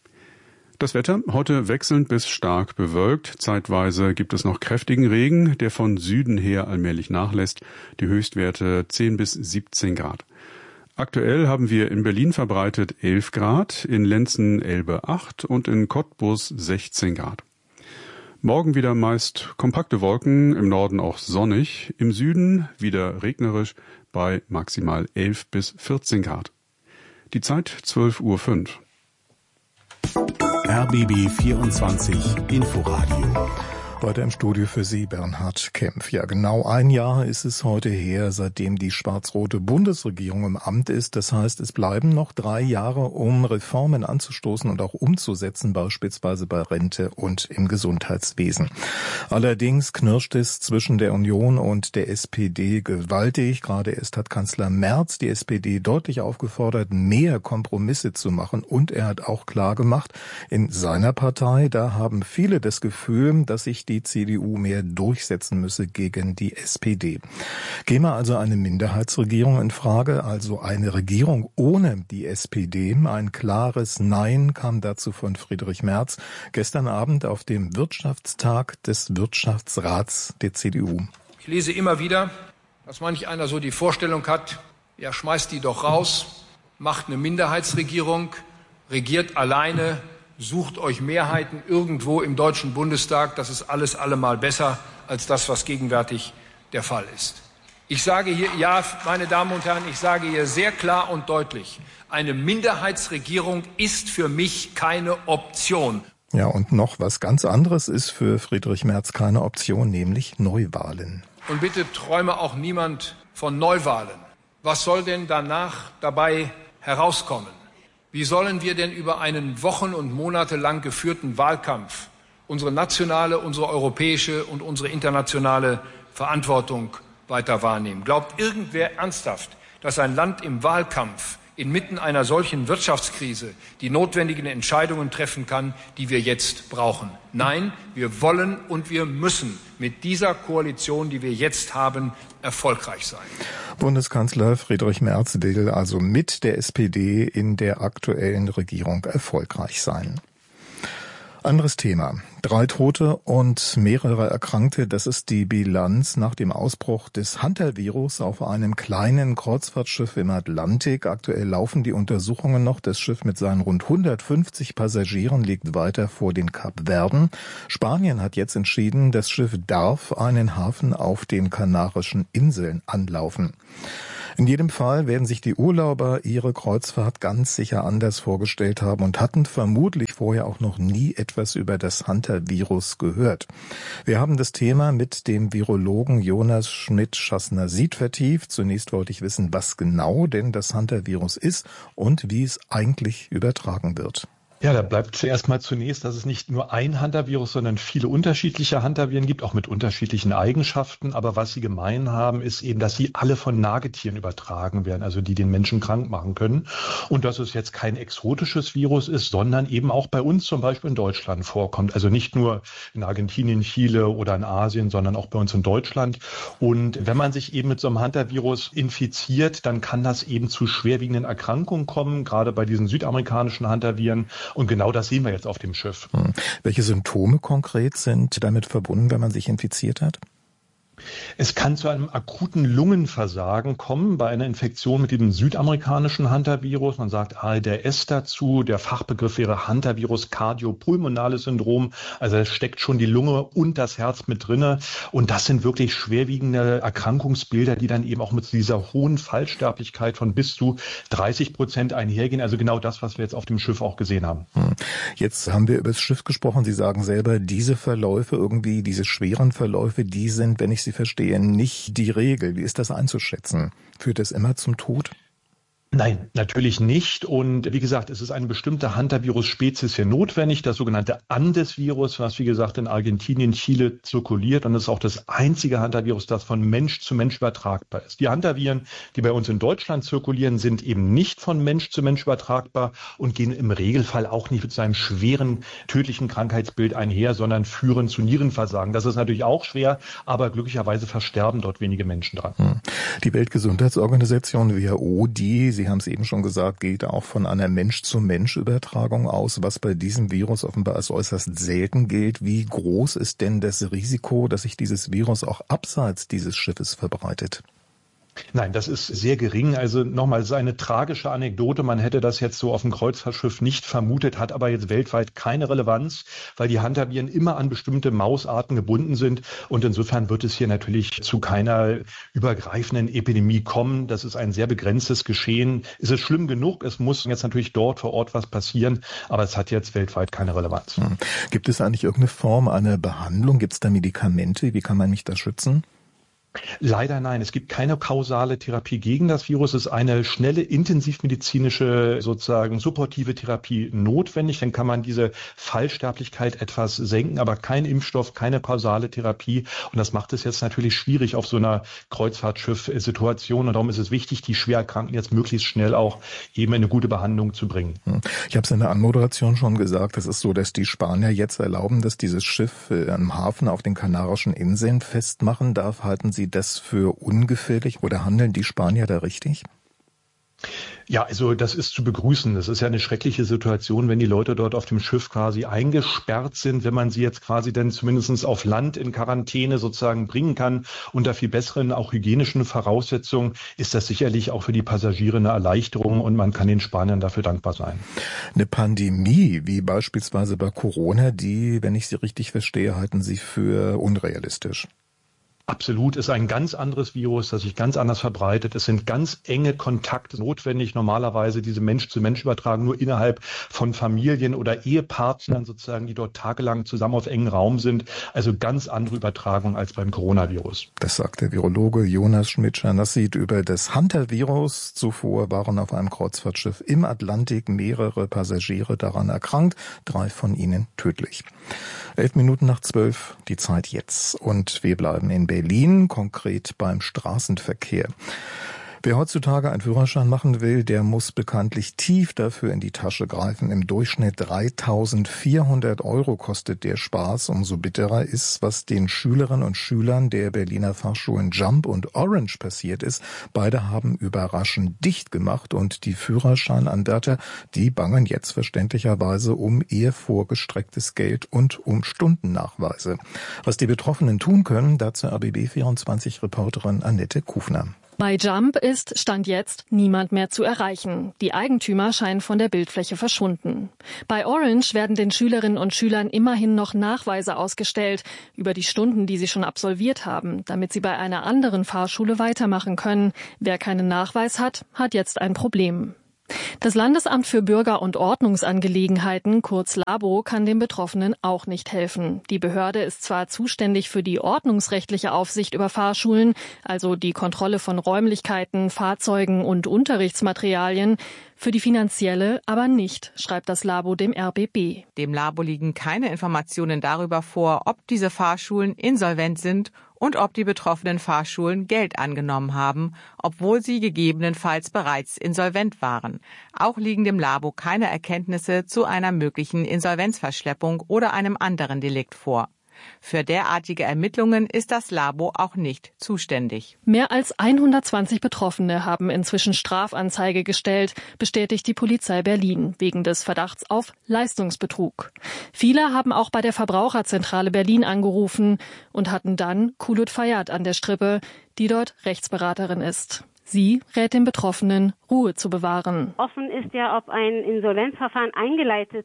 Das Wetter heute wechselnd bis stark bewölkt. Zeitweise gibt es noch kräftigen Regen, der von Süden her allmählich nachlässt. Die Höchstwerte 10 bis 17 Grad. Aktuell haben wir in Berlin verbreitet 11 Grad, in Lenzen-Elbe 8 und in Cottbus 16 Grad. Morgen wieder meist kompakte Wolken, im Norden auch sonnig, im Süden wieder regnerisch bei maximal 11 bis 14 Grad. Die Zeit 12:05 Uhr. RBB 24 Inforadio. Heute im Studio für Sie Bernhard Kempf. Ja, genau ein Jahr ist es heute her, seitdem die schwarz-rote Bundesregierung im Amt ist. Das heißt, es bleiben noch 3 Jahre, um Reformen anzustoßen und auch umzusetzen, beispielsweise bei Rente und im Gesundheitswesen. Allerdings knirscht es zwischen der Union und der SPD gewaltig. Gerade erst hat Kanzler Merz die SPD deutlich aufgefordert, mehr Kompromisse zu machen. Und er hat auch klar gemacht, in seiner Partei, da haben viele das Gefühl, dass sich die CDU mehr durchsetzen müsse gegen die SPD. Käme also eine Minderheitsregierung in Frage, also eine Regierung ohne die SPD? Ein klares Nein kam dazu von Friedrich Merz gestern Abend auf dem Wirtschaftstag des Wirtschaftsrats der CDU. Ich lese immer wieder, dass manch einer so die Vorstellung hat, ja, schmeißt die doch raus, macht eine Minderheitsregierung, regiert alleine, sucht euch Mehrheiten irgendwo im Deutschen Bundestag. Das ist alles allemal besser als das, was gegenwärtig der Fall ist. Ich sage hier, ja, meine Damen und Herren, ich sage hier sehr klar und deutlich, eine Minderheitsregierung ist für mich keine Option. Ja, und noch was ganz anderes ist für Friedrich Merz keine Option, nämlich Neuwahlen. Und bitte träume auch niemand von Neuwahlen. Was soll denn danach dabei herauskommen? Wie sollen wir denn über einen wochen- und monatelang geführten Wahlkampf unsere nationale, unsere europäische und unsere internationale Verantwortung weiter wahrnehmen? Glaubt irgendwer ernsthaft, dass ein Land im Wahlkampf inmitten einer solchen Wirtschaftskrise die notwendigen Entscheidungen treffen kann, die wir jetzt brauchen? Nein, wir wollen und wir müssen mit dieser Koalition, die wir jetzt haben, erfolgreich sein. Bundeskanzler Friedrich Merz will also mit der SPD in der aktuellen Regierung erfolgreich sein. Anderes Thema. 3 Tote und mehrere Erkrankte, das ist die Bilanz nach dem Ausbruch des Hunter-Virus auf einem kleinen Kreuzfahrtschiff im Atlantik. Aktuell laufen die Untersuchungen noch. Das Schiff mit seinen rund 150 Passagieren liegt weiter vor den Kapverden. Spanien hat jetzt entschieden, das Schiff darf einen Hafen auf den Kanarischen Inseln anlaufen. In jedem Fall werden sich die Urlauber ihre Kreuzfahrt ganz sicher anders vorgestellt haben und hatten vermutlich vorher auch noch nie etwas über das Hunter-Virus gehört. Wir haben das Thema mit dem Virologen Jonas Schmidt-Schassner-Sied vertieft. Zunächst wollte ich wissen, was genau denn das Hunter-Virus ist und wie es eigentlich übertragen wird. Ja, da bleibt zuerst mal zunächst, dass es nicht nur ein Hunter-Virus, sondern viele unterschiedliche Hunter-Viren gibt, auch mit unterschiedlichen Eigenschaften. Aber was sie gemein haben, ist eben, dass sie alle von Nagetieren übertragen werden, also die den Menschen krank machen können. Und dass es jetzt kein exotisches Virus ist, sondern eben auch bei uns zum Beispiel in Deutschland vorkommt. Also nicht nur in Argentinien, Chile oder in Asien, sondern auch bei uns in Deutschland. Und wenn man sich eben mit so einem Hunter-Virus infiziert, dann kann das eben zu schwerwiegenden Erkrankungen kommen, gerade bei diesen südamerikanischen Hunter-Viren. Und genau das sehen wir jetzt auf dem Schiff. Welche Symptome konkret sind damit verbunden, wenn man sich infiziert hat? Es kann zu einem akuten Lungenversagen kommen bei einer Infektion mit dem südamerikanischen Hunter-Virus. Man sagt ARDS dazu. Der Fachbegriff wäre Hunter-Virus Kardiopulmonales Syndrom. Also es steckt schon die Lunge und das Herz mit drinne. Und das sind wirklich schwerwiegende Erkrankungsbilder, die dann eben auch mit dieser hohen Fallsterblichkeit von bis zu 30% einhergehen. Also genau das, was wir jetzt auf dem Schiff auch gesehen haben. Jetzt haben wir über das Schiff gesprochen. Sie sagen selber, diese Verläufe irgendwie, diese schweren Verläufe, die sind, wenn ich Sie verstehe, nicht die Regel. Wie ist das einzuschätzen? Führt es immer zum Tod? Nein, natürlich nicht. Und wie gesagt, es ist eine bestimmte Hunter-Virus-Spezies hier notwendig, das sogenannte Andes-Virus, was wie gesagt in Argentinien, Chile zirkuliert. Und es ist auch das einzige Hunter-Virus, das von Mensch zu Mensch übertragbar ist. Die Hunter-Viren, die bei uns in Deutschland zirkulieren, sind eben nicht von Mensch zu Mensch übertragbar und gehen im Regelfall auch nicht mit seinem schweren, tödlichen Krankheitsbild einher, sondern führen zu Nierenversagen. Das ist natürlich auch schwer, aber glücklicherweise versterben dort wenige Menschen dran. Die Weltgesundheitsorganisation WHO, Sie haben es eben schon gesagt, geht auch von einer Mensch-zu-Mensch-Übertragung aus, was bei diesem Virus offenbar als äußerst selten gilt. Wie groß ist denn das Risiko, dass sich dieses Virus auch abseits dieses Schiffes verbreitet? Nein, das ist sehr gering. Also nochmal, es ist eine tragische Anekdote. Man hätte das jetzt so auf dem Kreuzfahrtschiff nicht vermutet, hat aber jetzt weltweit keine Relevanz, weil die Hunter-Viren immer an bestimmte Mausarten gebunden sind. Und insofern wird es hier natürlich zu keiner übergreifenden Epidemie kommen. Das ist ein sehr begrenztes Geschehen. Es ist schlimm genug. Es muss jetzt natürlich dort vor Ort was passieren. Aber es hat jetzt weltweit keine Relevanz. Gibt es eigentlich irgendeine Form einer Behandlung? Gibt es da Medikamente? Wie kann man mich da schützen? Leider nein. Es gibt keine kausale Therapie gegen das Virus. Es ist eine schnelle, intensivmedizinische, sozusagen supportive Therapie notwendig. Dann kann man diese Fallsterblichkeit etwas senken, aber kein Impfstoff, keine kausale Therapie. Und das macht es jetzt natürlich schwierig auf so einer Kreuzfahrtschiff-Situation. Und darum ist es wichtig, die Schwererkrankten jetzt möglichst schnell auch eben in eine gute Behandlung zu bringen. Ich habe es in der Anmoderation schon gesagt. Es ist so, dass die Spanier jetzt erlauben, dass dieses Schiff am Hafen auf den Kanarischen Inseln festmachen darf. Halten Sie das für ungefährlich oder handeln die Spanier da richtig? Ja, also das ist zu begrüßen. Das ist ja eine schreckliche Situation, wenn die Leute dort auf dem Schiff quasi eingesperrt sind. Wenn man sie jetzt quasi dann zumindest auf Land in Quarantäne sozusagen bringen kann, unter viel besseren, auch hygienischen Voraussetzungen, ist das sicherlich auch für die Passagiere eine Erleichterung und man kann den Spaniern dafür dankbar sein. Eine Pandemie, wie beispielsweise bei Corona, die, wenn ich Sie richtig verstehe, halten Sie für unrealistisch. absolut, ist ein ganz anderes Virus, das sich ganz anders verbreitet. Es sind ganz enge Kontakte notwendig. Normalerweise diese Mensch-zu-Mensch-Übertragung nur innerhalb von Familien oder Ehepartnern sozusagen, die dort tagelang zusammen auf engem Raum sind. Also ganz andere Übertragung als beim Coronavirus. Das sagt der Virologe Jonas Schmidt-Scharnassit über das Hunter-Virus. Zuvor waren auf einem Kreuzfahrtschiff im Atlantik mehrere Passagiere daran erkrankt, 3 von ihnen tödlich. 11:11, die Zeit jetzt. Und wir bleiben in Berlin, konkret beim Straßenverkehr. Wer heutzutage einen Führerschein machen will, der muss bekanntlich tief dafür in die Tasche greifen. Im Durchschnitt 3.400 € kostet der Spaß. Umso bitterer ist, was den Schülerinnen und Schülern der Berliner Fahrschulen Jump und Orange passiert ist. Beide haben überraschend dicht gemacht und die Führerscheinanwärter, die bangen jetzt verständlicherweise um ihr vorgestrecktes Geld und um Stundennachweise. Was die Betroffenen tun können, dazu RBB24-Reporterin Annette Kufner. Bei Jump ist Stand jetzt niemand mehr zu erreichen. Die Eigentümer scheinen von der Bildfläche verschwunden. Bei Orange werden den Schülerinnen und Schülern immerhin noch Nachweise ausgestellt über die Stunden, die sie schon absolviert haben, damit sie bei einer anderen Fahrschule weitermachen können. Wer keinen Nachweis hat, hat jetzt ein Problem. Das Landesamt für Bürger- und Ordnungsangelegenheiten, kurz LABO, kann den Betroffenen auch nicht helfen. Die Behörde ist zwar zuständig für die ordnungsrechtliche Aufsicht über Fahrschulen, also die Kontrolle von Räumlichkeiten, Fahrzeugen und Unterrichtsmaterialien, für die finanzielle aber nicht, schreibt das LABO dem RBB. Dem LABO liegen keine Informationen darüber vor, ob diese Fahrschulen insolvent sind und ob die betroffenen Fahrschulen Geld angenommen haben, obwohl sie gegebenenfalls bereits insolvent waren. Auch liegen dem LABO keine Erkenntnisse zu einer möglichen Insolvenzverschleppung oder einem anderen Delikt vor. Für derartige Ermittlungen ist das LABO auch nicht zuständig. Mehr als 120 Betroffene haben inzwischen Strafanzeige gestellt, bestätigt die Polizei Berlin, wegen des Verdachts auf Leistungsbetrug. Viele haben auch bei der Verbraucherzentrale Berlin angerufen und hatten dann Kulut Fayad an der Strippe, die dort Rechtsberaterin ist. Sie rät den Betroffenen, Ruhe zu bewahren. Offen ist ja, ob ein Insolvenzverfahren eingeleitet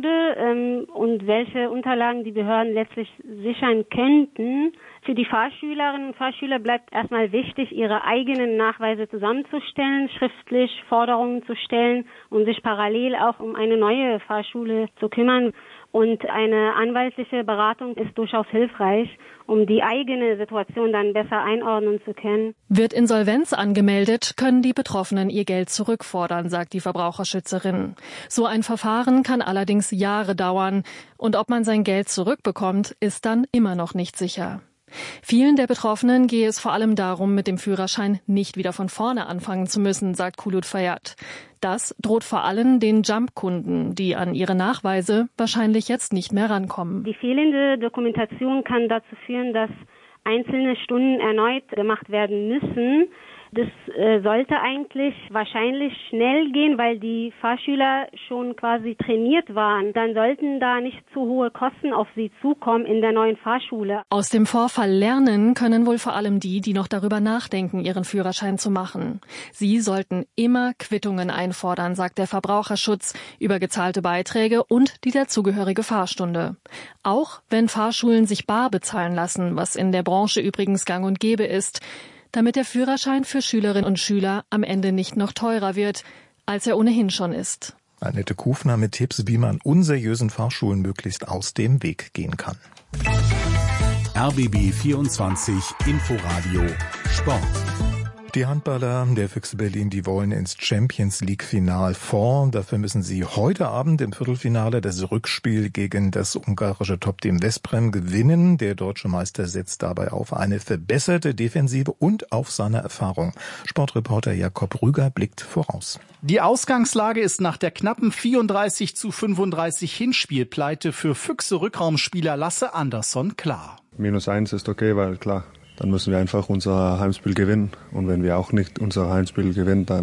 wurde und welche Unterlagen die Behörden letztlich sichern könnten. Für die Fahrschülerinnen und Fahrschüler bleibt erstmal wichtig, ihre eigenen Nachweise zusammenzustellen, schriftlich Forderungen zu stellen und sich parallel auch um eine neue Fahrschule zu kümmern. Und eine anwaltliche Beratung ist durchaus hilfreich, um die eigene Situation dann besser einordnen zu können. Wird Insolvenz angemeldet, können die Betroffenen ihr Geld zurückfordern, sagt die Verbraucherschützerin. So ein Verfahren kann allerdings Jahre dauern. Und ob man sein Geld zurückbekommt, ist dann immer noch nicht sicher. Vielen der Betroffenen gehe es vor allem darum, mit dem Führerschein nicht wieder von vorne anfangen zu müssen, sagt Kulut Fayad. Das droht vor allem den Jump-Kunden, die an ihre Nachweise wahrscheinlich jetzt nicht mehr rankommen. Die fehlende Dokumentation kann dazu führen, dass einzelne Stunden erneut gemacht werden müssen. Das sollte eigentlich wahrscheinlich schnell gehen, weil die Fahrschüler schon quasi trainiert waren. Dann sollten da nicht zu hohe Kosten auf sie zukommen in der neuen Fahrschule. Aus dem Vorfall lernen können wohl vor allem die noch darüber nachdenken, ihren Führerschein zu machen. Sie sollten immer Quittungen einfordern, sagt der Verbraucherschutz, über gezahlte Beiträge und die dazugehörige Fahrstunde. Auch wenn Fahrschulen sich bar bezahlen lassen, was in der Branche übrigens gang und gäbe ist, damit der Führerschein für Schülerinnen und Schüler am Ende nicht noch teurer wird, als er ohnehin schon ist. Annette Kufner mit Tipps, wie man unseriösen Fahrschulen möglichst aus dem Weg gehen kann. RBB 24 Inforadio Sport. Die Handballer der Füchse Berlin, die wollen ins Champions-League-Final vor. Dafür müssen sie heute Abend im Viertelfinale das Rückspiel gegen das ungarische Top-Team Veszprém gewinnen. Der deutsche Meister setzt dabei auf eine verbesserte Defensive und auf seine Erfahrung. Sportreporter Jakob Rüger blickt voraus. Die Ausgangslage ist nach der knappen 34:35 Hinspielpleite für Füchse-Rückraumspieler Lasse Andersson klar. -1 ist okay, weil klar, dann müssen wir einfach unser Heimspiel gewinnen. Und wenn wir auch nicht unser Heimspiel gewinnen, dann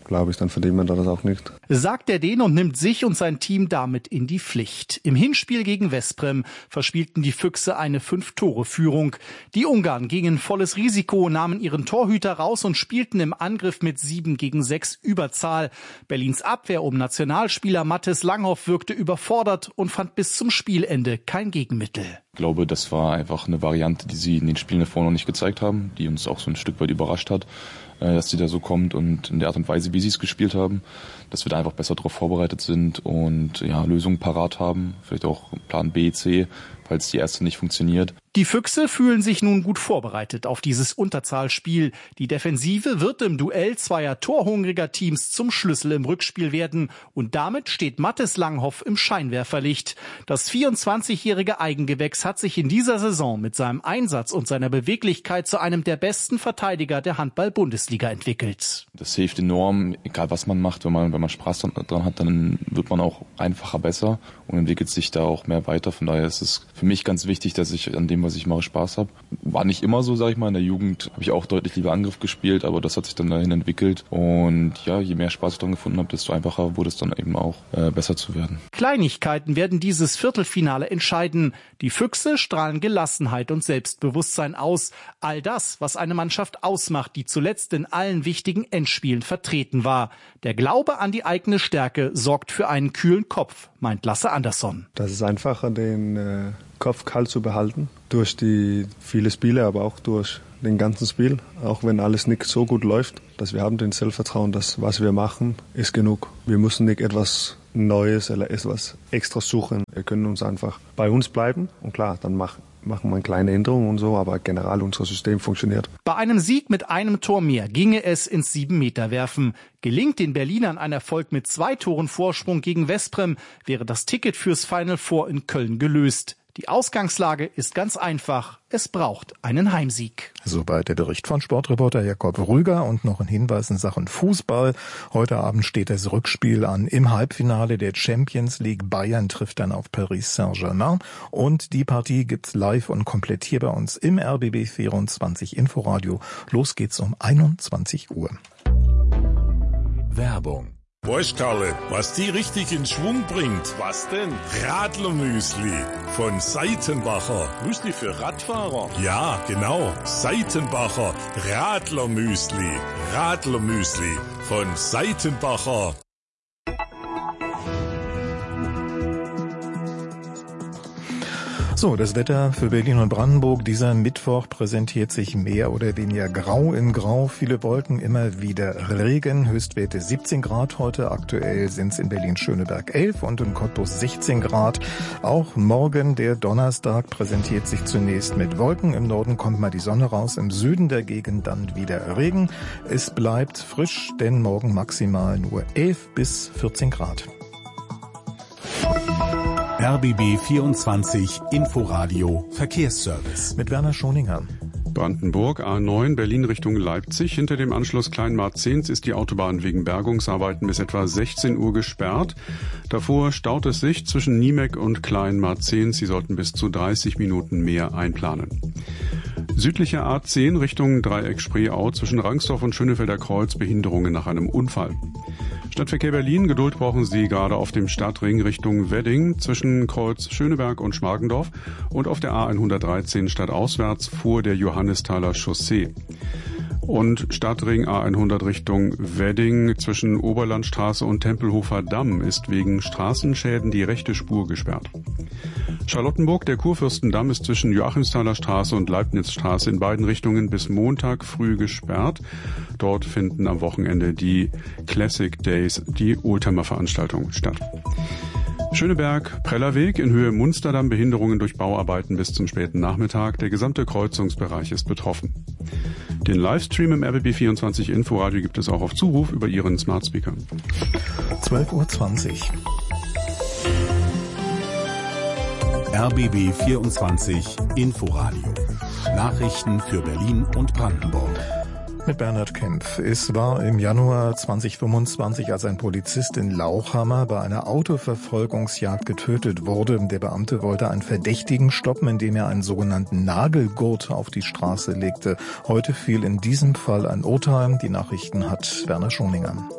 glaube ich, dann verdient man das auch nicht. Sagt der Däne und nimmt sich und sein Team damit in die Pflicht. Im Hinspiel gegen Veszprém verspielten die Füchse eine 5-Tore-Führung. Die Ungarn gingen volles Risiko, nahmen ihren Torhüter raus und spielten im Angriff mit 7-6 Überzahl. Berlins Abwehr um Nationalspieler Mathis Langhoff wirkte überfordert und fand bis zum Spielende kein Gegenmittel. Ich glaube, das war einfach eine Variante, die sie in den Spielen davor noch nicht gezeigt haben, die uns auch so ein Stück weit überrascht hat, dass sie da so kommt und in der Art und Weise, wie sie es gespielt haben, dass wir da einfach besser darauf vorbereitet sind und Lösungen parat haben, vielleicht auch Plan B, C, falls die erste nicht funktioniert. Die Füchse fühlen sich nun gut vorbereitet auf dieses Unterzahlspiel. Die Defensive wird im Duell zweier torhungriger Teams zum Schlüssel im Rückspiel werden. Und damit steht Mathis Langhoff im Scheinwerferlicht. Das 24-jährige Eigengewächs hat sich in dieser Saison mit seinem Einsatz und seiner Beweglichkeit zu einem der besten Verteidiger der Handball-Bundesliga entwickelt. Das hilft enorm, egal was man macht. Wenn man Spaß dran hat, dann wird man auch einfacher besser und entwickelt sich da auch mehr weiter. Von daher ist es für mich ganz wichtig, dass ich an dem, was ich mache, Spaß habe. War nicht immer so, sag ich mal. In der Jugend habe ich auch deutlich lieber Angriff gespielt, aber das hat sich dann dahin entwickelt. Und je mehr Spaß ich dran gefunden habe, desto einfacher wurde es dann eben auch, besser zu werden. Kleinigkeiten werden dieses Viertelfinale entscheiden. Die Füchse strahlen Gelassenheit und Selbstbewusstsein aus. All das, was eine Mannschaft ausmacht, die zuletzt in allen wichtigen Endspielen vertreten war. Der Glaube an die eigene Stärke sorgt für einen kühlen Kopf, meint Lasse Andersson. Das ist einfacher, den Kopf kalt zu behalten, durch die viele Spiele, aber auch durch den ganzen Spiel, auch wenn alles nicht so gut läuft, dass wir haben den Selbstvertrauen, dass was wir machen, ist genug. Wir müssen nicht etwas Neues oder etwas extra suchen. Wir können uns einfach bei uns bleiben und klar, dann machen wir kleine Änderungen und so, aber generell unser System funktioniert. Bei einem Sieg mit einem Tor mehr ginge es ins 7-Meter-Werfen. Gelingt den Berlinern ein Erfolg mit 2 Toren Vorsprung gegen Veszprém, wäre das Ticket fürs Final Four in Köln gelöst. Die Ausgangslage ist ganz einfach. Es braucht einen Heimsieg. Soweit der Bericht von Sportreporter Jakob Rüger und noch ein Hinweis in Sachen Fußball. Heute Abend steht das Rückspiel an im Halbfinale der Champions League. Bayern trifft dann auf Paris Saint-Germain und die Partie gibt's live und komplett hier bei uns im RBB 24 Inforadio. Los geht's um 21 Uhr. Werbung. Weißt Karle, was die richtig in Schwung bringt? Was denn? Radlermüsli von Seitenbacher. Müsli für Radfahrer? Ja, genau. Seitenbacher Radlermüsli. Radlermüsli von Seitenbacher. So, das Wetter für Berlin und Brandenburg. Dieser Mittwoch präsentiert sich mehr oder weniger grau in grau. Viele Wolken, immer wieder Regen. Höchstwerte 17 Grad heute. Aktuell sind es in Berlin-Schöneberg 11 und in Cottbus 16 Grad. Auch morgen, der Donnerstag, präsentiert sich zunächst mit Wolken. Im Norden kommt mal die Sonne raus. Im Süden der Gegend dann wieder Regen. Es bleibt frisch, denn morgen maximal nur 11 bis 14 Grad. RBB 24 Inforadio Verkehrsservice. Mit Werner Schoninger. Brandenburg, A9, Berlin Richtung Leipzig. Hinter dem Anschluss Kleinmarkt-Zehns ist die Autobahn wegen Bergungsarbeiten bis etwa 16 Uhr gesperrt. Davor staut es sich zwischen Niemek und Kleinmarkt-Zehns. Sie sollten bis zu 30 Minuten mehr einplanen. Südliche A10 Richtung Dreieck Spreeau zwischen Rangsdorf und Schönefelder Kreuz Behinderungen nach einem Unfall. Stadtverkehr Berlin, Geduld brauchen Sie gerade auf dem Stadtring Richtung Wedding zwischen Kreuz Schöneberg und Schmargendorf und auf der A113 stadtauswärts vor der Johannisthaler Chaussee. Und Stadtring A100 Richtung Wedding zwischen Oberlandstraße und Tempelhofer Damm ist wegen Straßenschäden die rechte Spur gesperrt. Charlottenburg, der Kurfürstendamm ist zwischen Joachimsthaler Straße und Leibnizstraße in beiden Richtungen bis Montag früh gesperrt. Dort finden am Wochenende die Classic Days, die Oldtimer-Veranstaltung, statt. Schöneberg, Prellerweg in Höhe Munsterdamm, Behinderungen durch Bauarbeiten bis zum späten Nachmittag. Der gesamte Kreuzungsbereich ist betroffen. Den Livestream im RBB24 Inforadio gibt es auch auf Zuruf über Ihren Smart Speaker. 12:20 Uhr. RBB 24 Inforadio. Nachrichten für Berlin und Brandenburg. Mit Bernhard Kempf. Es war im Januar 2025, als ein Polizist in Lauchhammer bei einer Autoverfolgungsjagd getötet wurde. Der Beamte wollte einen Verdächtigen stoppen, indem er einen sogenannten Nagelgurt auf die Straße legte. Heute fiel in diesem Fall ein Urteil. Die Nachrichten hat Werner Schoninger.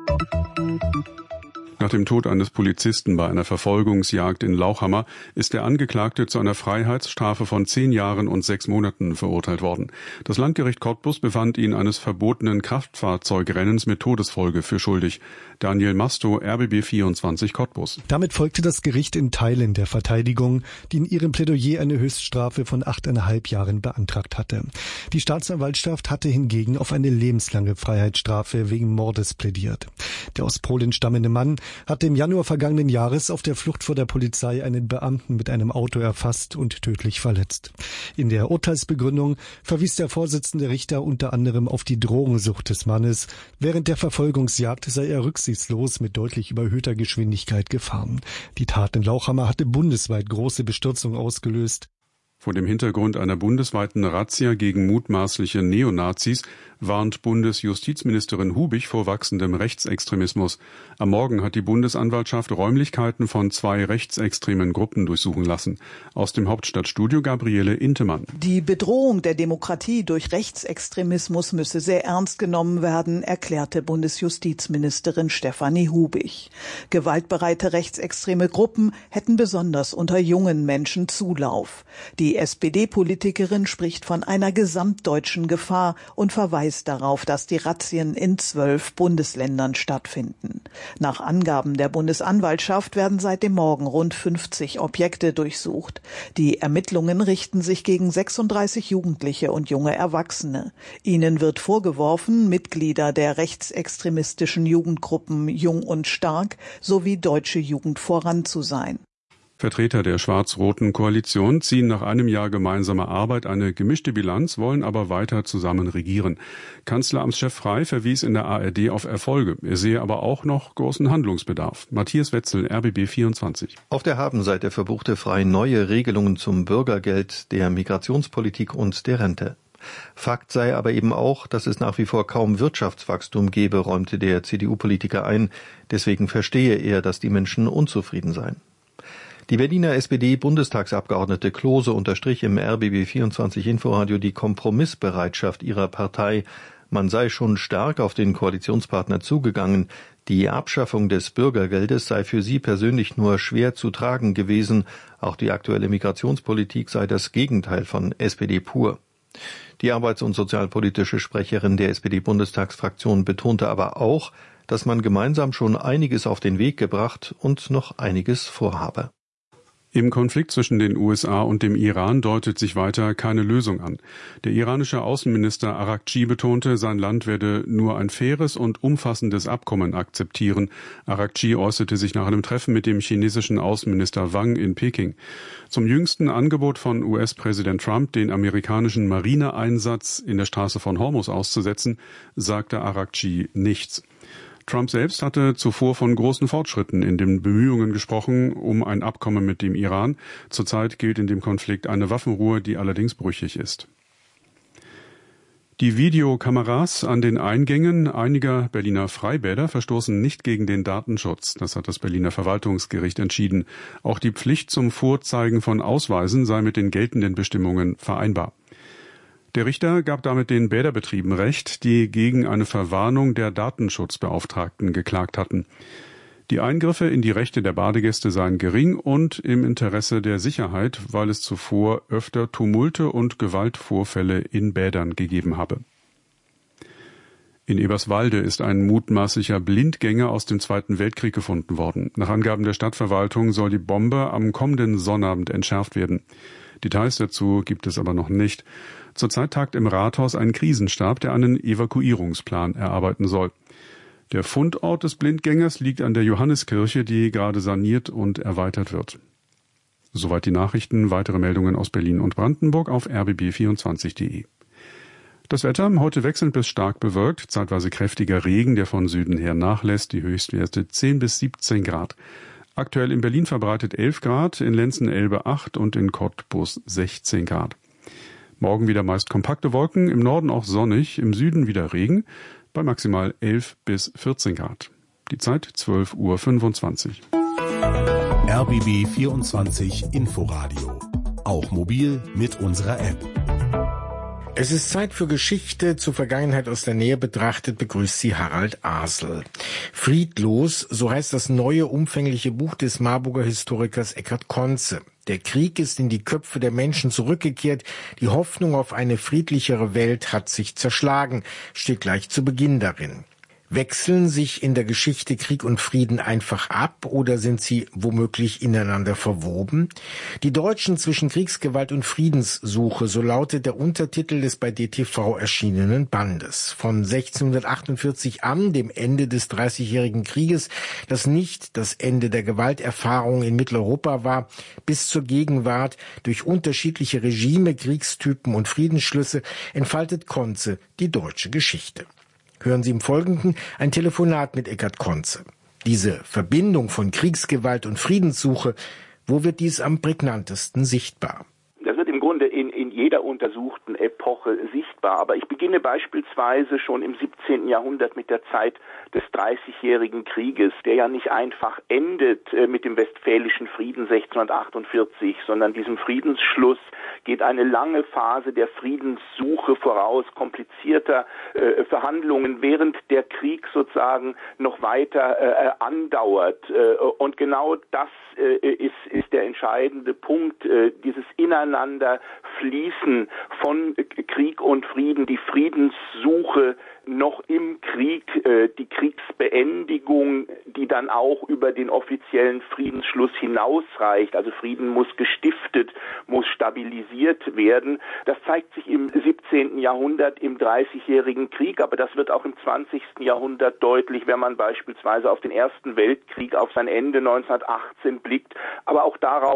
Nach dem Tod eines Polizisten bei einer Verfolgungsjagd in Lauchhammer ist der Angeklagte zu einer Freiheitsstrafe von 10 Jahren und 6 Monaten verurteilt worden. Das Landgericht Cottbus befand ihn eines verbotenen Kraftfahrzeugrennens mit Todesfolge für schuldig. Daniel Masto, RBB 24 Cottbus. Damit folgte das Gericht in Teilen der Verteidigung, die in ihrem Plädoyer eine Höchststrafe von 8,5 Jahren beantragt hatte. Die Staatsanwaltschaft hatte hingegen auf eine lebenslange Freiheitsstrafe wegen Mordes plädiert. Der aus Polen stammende Mann hatte im Januar vergangenen Jahres auf der Flucht vor der Polizei einen Beamten mit einem Auto erfasst und tödlich verletzt. In der Urteilsbegründung verwies der Vorsitzende Richter unter anderem auf die Drogensucht des Mannes. Während der Verfolgungsjagd sei er rücksichtslos mit deutlich überhöhter Geschwindigkeit gefahren. Die Tat in Lauchhammer hatte bundesweit große Bestürzung ausgelöst. Vor dem Hintergrund einer bundesweiten Razzia gegen mutmaßliche Neonazis warnt Bundesjustizministerin Hubich vor wachsendem Rechtsextremismus. Am Morgen hat die Bundesanwaltschaft Räumlichkeiten von 2 rechtsextremen Gruppen durchsuchen lassen. Aus dem Hauptstadtstudio Gabriele Intemann. Die Bedrohung der Demokratie durch Rechtsextremismus müsse sehr ernst genommen werden, erklärte Bundesjustizministerin Stefanie Hubich. Gewaltbereite rechtsextreme Gruppen hätten besonders unter jungen Menschen Zulauf. Die SPD-Politikerin spricht von einer gesamtdeutschen Gefahr und verweist darauf, dass die Razzien in 12 Bundesländern stattfinden. Nach Angaben der Bundesanwaltschaft werden seit dem Morgen rund 50 Objekte durchsucht. Die Ermittlungen richten sich gegen 36 Jugendliche und junge Erwachsene. Ihnen wird vorgeworfen, Mitglieder der rechtsextremistischen Jugendgruppen Jung und Stark sowie Deutsche Jugend voran zu sein. Vertreter der schwarz-roten Koalition ziehen nach einem Jahr gemeinsamer Arbeit eine gemischte Bilanz, wollen aber weiter zusammen regieren. Kanzleramtschef Frey verwies in der ARD auf Erfolge. Er sehe aber auch noch großen Handlungsbedarf. Matthias Wetzel, RBB 24. Auf der Habenseite verbuchte Frey neue Regelungen zum Bürgergeld, der Migrationspolitik und der Rente. Fakt sei aber eben auch, dass es nach wie vor kaum Wirtschaftswachstum gebe, räumte der CDU-Politiker ein. Deswegen verstehe er, dass die Menschen unzufrieden seien. Die Berliner SPD-Bundestagsabgeordnete Klose unterstrich im RBB 24 Inforadio die Kompromissbereitschaft ihrer Partei. Man sei schon stark auf den Koalitionspartner zugegangen. Die Abschaffung des Bürgergeldes sei für sie persönlich nur schwer zu tragen gewesen. Auch die aktuelle Migrationspolitik sei das Gegenteil von SPD pur. Die arbeits- und sozialpolitische Sprecherin der SPD-Bundestagsfraktion betonte aber auch, dass man gemeinsam schon einiges auf den Weg gebracht und noch einiges vorhabe. Im Konflikt zwischen den USA und dem Iran deutet sich weiter keine Lösung an. Der iranische Außenminister Araghchi betonte, sein Land werde nur ein faires und umfassendes Abkommen akzeptieren. Araghchi äußerte sich nach einem Treffen mit dem chinesischen Außenminister Wang in Peking. Zum jüngsten Angebot von US-Präsident Trump, den amerikanischen Marineeinsatz in der Straße von Hormuz auszusetzen, sagte Araghchi nichts. Trump selbst hatte zuvor von großen Fortschritten in den Bemühungen gesprochen, um ein Abkommen mit dem Iran. Zurzeit gilt in dem Konflikt eine Waffenruhe, die allerdings brüchig ist. Die Videokameras an den Eingängen einiger Berliner Freibäder verstoßen nicht gegen den Datenschutz. Das hat das Berliner Verwaltungsgericht entschieden. Auch die Pflicht zum Vorzeigen von Ausweisen sei mit den geltenden Bestimmungen vereinbar. Der Richter gab damit den Bäderbetrieben Recht, die gegen eine Verwarnung der Datenschutzbeauftragten geklagt hatten. Die Eingriffe in die Rechte der Badegäste seien gering und im Interesse der Sicherheit, weil es zuvor öfter Tumulte und Gewaltvorfälle in Bädern gegeben habe. In Eberswalde ist ein mutmaßlicher Blindgänger aus dem Zweiten Weltkrieg gefunden worden. Nach Angaben der Stadtverwaltung soll die Bombe am kommenden Sonnabend entschärft werden. Details dazu gibt es aber noch nicht. Zurzeit tagt im Rathaus ein Krisenstab, der einen Evakuierungsplan erarbeiten soll. Der Fundort des Blindgängers liegt an der Johanneskirche, die gerade saniert und erweitert wird. Soweit die Nachrichten. Weitere Meldungen aus Berlin und Brandenburg auf rbb24.de. Das Wetter heute wechselnd bis stark bewölkt, zeitweise kräftiger Regen, der von Süden her nachlässt, die Höchstwerte 10 bis 17 Grad. Aktuell in Berlin verbreitet 11 Grad, in Lenzen-Elbe 8 und in Cottbus 16 Grad. Morgen wieder meist kompakte Wolken, im Norden auch sonnig, im Süden wieder Regen, bei maximal 11 bis 14 Grad. Die Zeit 12:25 Uhr. RBB 24 Inforadio. Auch mobil mit unserer App. Es ist Zeit für Geschichte. Zur Vergangenheit aus der Nähe betrachtet begrüßt sie Harald Asel. Friedlos, so heißt das neue umfängliche Buch des Marburger Historikers Eckhard Conze. Der Krieg ist in die Köpfe der Menschen zurückgekehrt. Die Hoffnung auf eine friedlichere Welt hat sich zerschlagen, steht gleich zu Beginn darin. Wechseln sich in der Geschichte Krieg und Frieden einfach ab oder sind sie womöglich ineinander verwoben? Die Deutschen zwischen Kriegsgewalt und Friedenssuche, so lautet der Untertitel des bei DTV erschienenen Bandes. Von 1648 an, dem Ende des Dreißigjährigen Krieges, das nicht das Ende der Gewalterfahrung in Mitteleuropa war, bis zur Gegenwart, durch unterschiedliche Regime, Kriegstypen und Friedensschlüsse, entfaltet Conze die deutsche Geschichte. Hören Sie im Folgenden ein Telefonat mit Eckhard Conze. Diese Verbindung von Kriegsgewalt und Friedenssuche, wo wird dies am prägnantesten sichtbar? Das wird im Grunde in jeder untersuchten Epoche sichtbar. Aber ich beginne beispielsweise schon im 17. Jahrhundert mit der Zeit des Dreißigjährigen Krieges, der ja nicht einfach endet mit dem Westfälischen Frieden 1648, sondern diesem Friedensschluss geht eine lange Phase der Friedenssuche voraus, komplizierter Verhandlungen, während der Krieg sozusagen noch weiter andauert. Und genau das ist der entscheidende Punkt, dieses Ineinanderfließen von Krieg und Frieden, die Friedenssuche noch im Krieg, die Kriegsbeendigung, die dann auch über den offiziellen Friedensschluss hinausreicht. Also Frieden muss gestiftet, muss stabilisiert werden. Das zeigt sich im 17. Jahrhundert im Dreißigjährigen Krieg, aber das wird auch im 20. Jahrhundert deutlich, wenn man beispielsweise auf den Ersten Weltkrieg, auf sein Ende 1918 blickt, aber auch darauf,